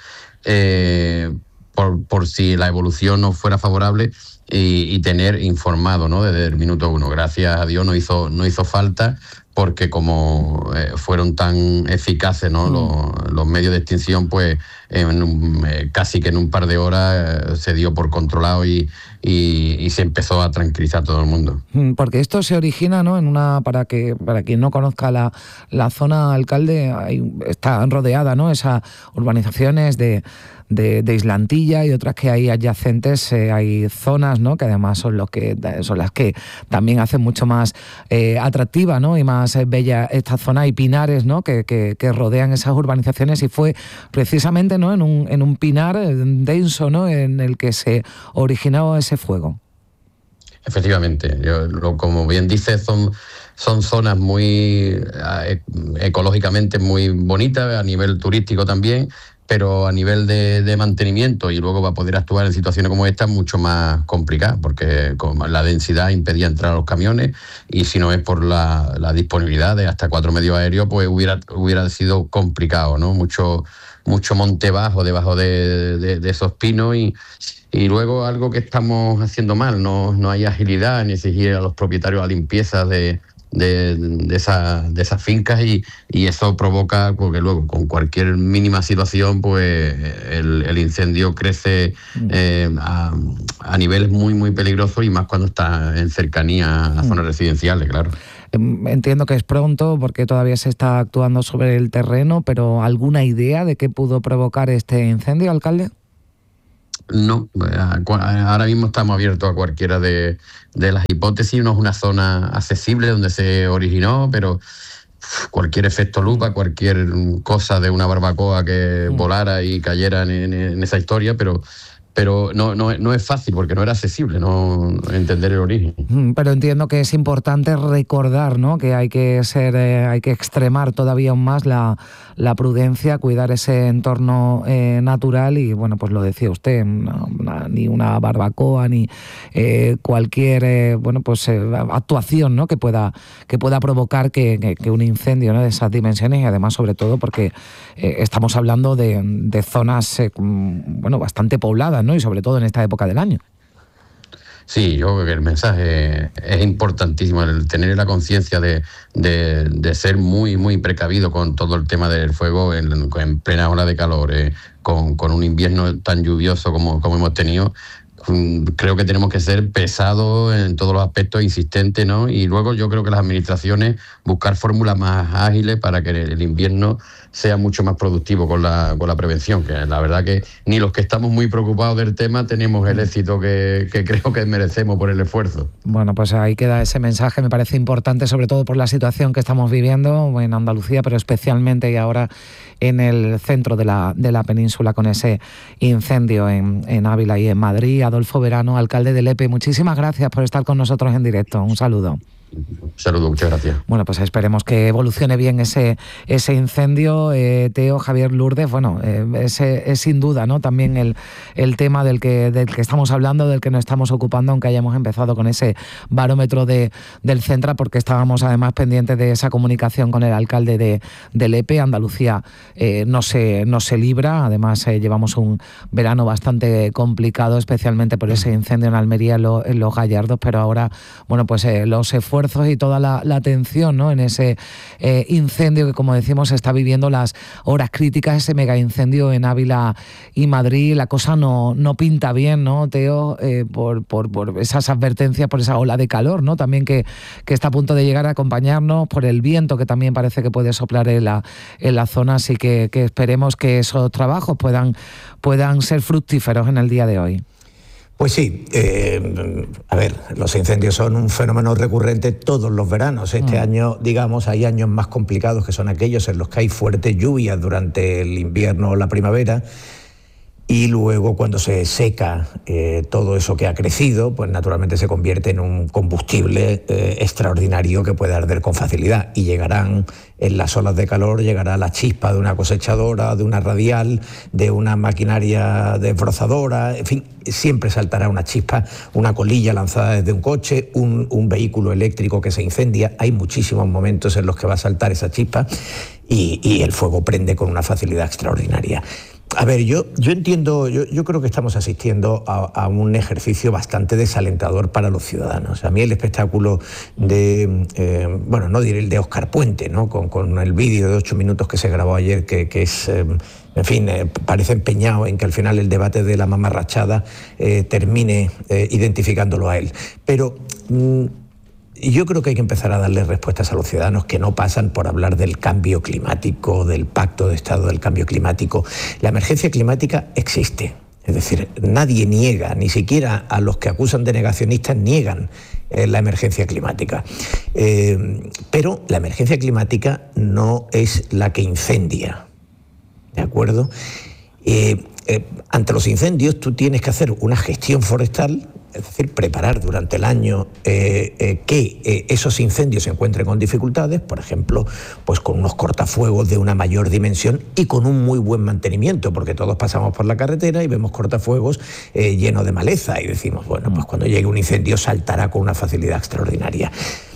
por si la evolución no fuera favorable y tener informado, ¿no?, desde el minuto 1. Gracias a Dios no hizo falta, porque como fueron tan eficaces, ¿no?, los medios de extinción, pues casi que en un par de horas se dio por controlado y se empezó a tranquilizar todo el mundo. Porque esto se origina, ¿no?, para quien no conozca la zona, alcalde, está rodeada, ¿no?, esas urbanizaciones de Islantilla y otras que hay adyacentes, hay zonas, ¿no?, que además son las que también hacen mucho más atractiva, ¿no?, y más bella esta zona. Hay pinares, ¿no?, que rodean esas urbanizaciones, y fue precisamente ¿no? En un pinar denso, ¿no? En el que se originó ese fuego. Efectivamente, como bien dices, son zonas muy ecológicamente muy bonitas, a nivel turístico también, pero a nivel de mantenimiento y luego va a poder actuar en situaciones como esta mucho más complicada, porque como la densidad impedía entrar a los camiones, y si no es por la disponibilidad de hasta 4 medios aéreos, pues hubiera sido complicado, ¿no? Mucho monte bajo debajo de esos pinos, y luego algo que estamos haciendo mal, no hay agilidad ni exigir a los propietarios la limpieza de esas fincas, y eso provoca, porque luego con cualquier mínima situación pues el incendio crece a niveles muy muy peligrosos, y más cuando está en cercanía a zonas residenciales, claro. Entiendo que es pronto porque todavía se está actuando sobre el terreno, pero ¿alguna idea de qué pudo provocar este incendio, alcalde? No, ahora mismo estamos abiertos a cualquiera de las hipótesis. No es una zona accesible donde se originó, pero cualquier efecto lupa, cualquier cosa de una barbacoa que volara y cayera en esa historia, pero no es fácil porque no era accesible, no entender el origen. Pero entiendo que es importante recordar, ¿no? Que hay que extremar todavía aún más la prudencia, cuidar ese entorno natural, y bueno, pues lo decía usted, ni una barbacoa ni cualquier actuación, ¿no? que pueda provocar que un incendio, ¿no? de esas dimensiones, y además sobre todo porque estamos hablando de zonas bastante pobladas, ¿no? Y sobre todo en esta época del año. Sí, yo creo que el mensaje es importantísimo, el tener la conciencia de ser muy muy precavido con todo el tema del fuego en plena ola de calor, con un invierno tan lluvioso como hemos tenido. Creo que tenemos que ser pesados en todos los aspectos, insistentes, ¿no? Y luego yo creo que las administraciones buscar fórmulas más ágiles para que el invierno sea mucho más productivo con la prevención, que la verdad que ni los que estamos muy preocupados del tema tenemos el éxito que creo que merecemos por el esfuerzo. Bueno, pues ahí queda ese mensaje, me parece importante, sobre todo por la situación que estamos viviendo en Andalucía, pero especialmente y ahora en el centro de la península con ese incendio en Ávila y en Madrid. Adolfo Verano, alcalde de Lepe, muchísimas gracias por estar con nosotros en directo. Un saludo. Saludos, muchas gracias. Bueno, pues esperemos que evolucione bien ese incendio. Teo, Javier, Lourdes, es sin duda, ¿no? También el tema del que estamos hablando, del que nos estamos ocupando, aunque hayamos empezado con ese barómetro del Centra, porque estábamos además pendientes de esa comunicación con el alcalde de Lepe. Andalucía no se libra, además llevamos un verano bastante complicado, especialmente por ese incendio en Almería, en los Gallardos, pero ahora, los esfuerzos y toda la atención, ¿no? en ese incendio que, como decimos, está viviendo las horas críticas, ese mega incendio en Ávila y Madrid. La cosa no pinta bien, ¿no, Teo? Por esas advertencias, por esa ola de calor, ¿no? También que está a punto de llegar a acompañarnos, por el viento que también parece que puede soplar en la zona, así que esperemos que esos trabajos puedan ser fructíferos en el día de hoy. Pues sí, los incendios son un fenómeno recurrente todos los veranos. Este año, digamos, hay años más complicados, que son aquellos en los que hay fuertes lluvias durante el invierno o la primavera, y luego cuando se seca todo eso que ha crecido, pues naturalmente se convierte en un combustible extraordinario que puede arder con facilidad, y llegarán en las olas de calor, llegará la chispa de una cosechadora, de una radial, de una maquinaria desbrozadora, en fin, siempre saltará una chispa, una colilla lanzada desde un coche, un vehículo eléctrico que se incendia. Hay muchísimos momentos en los que va a saltar esa chispa y el fuego prende con una facilidad extraordinaria. A ver, yo entiendo, yo creo que estamos asistiendo a un ejercicio bastante desalentador para los ciudadanos. A mí el espectáculo no diré el de Óscar Puente, ¿no? Con el vídeo de 8 minutos que se grabó ayer, que es, parece empeñado en que al final el debate de la mamarrachada termine identificándolo a él. Pero yo creo que hay que empezar a darle respuestas a los ciudadanos que no pasan por hablar del cambio climático, del Pacto de Estado del Cambio Climático. La emergencia climática existe. Es decir, nadie niega, ni siquiera a los que acusan de negacionistas niegan la emergencia climática. Pero la emergencia climática no es la que incendia, ¿de acuerdo? Ante los incendios tú tienes que hacer una gestión forestal, es decir, preparar durante el año que esos incendios se encuentren con dificultades, por ejemplo, pues con unos cortafuegos de una mayor dimensión y con un muy buen mantenimiento, porque todos pasamos por la carretera y vemos cortafuegos llenos de maleza y decimos, bueno, pues cuando llegue un incendio saltará con una facilidad extraordinaria.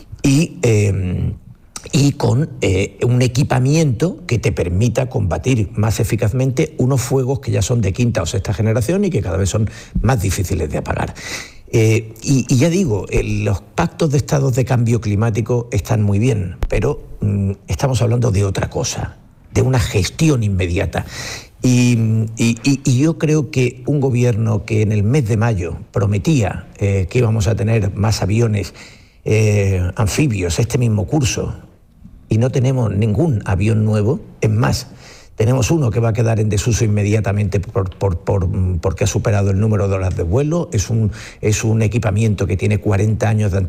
Y con un equipamiento que te permita combatir más eficazmente unos fuegos que ya son de quinta o sexta generación y que cada vez son más difíciles de apagar. Y ya digo, los pactos de estados de cambio climático están muy bien, pero estamos hablando de otra cosa, de una gestión inmediata. Y yo creo que un gobierno que en el mes de mayo prometía que íbamos a tener más aviones anfibios este mismo curso, y no tenemos ningún avión nuevo, es más, tenemos uno que va a quedar en desuso inmediatamente porque ha superado el número de horas de vuelo, es un equipamiento que tiene 40 años de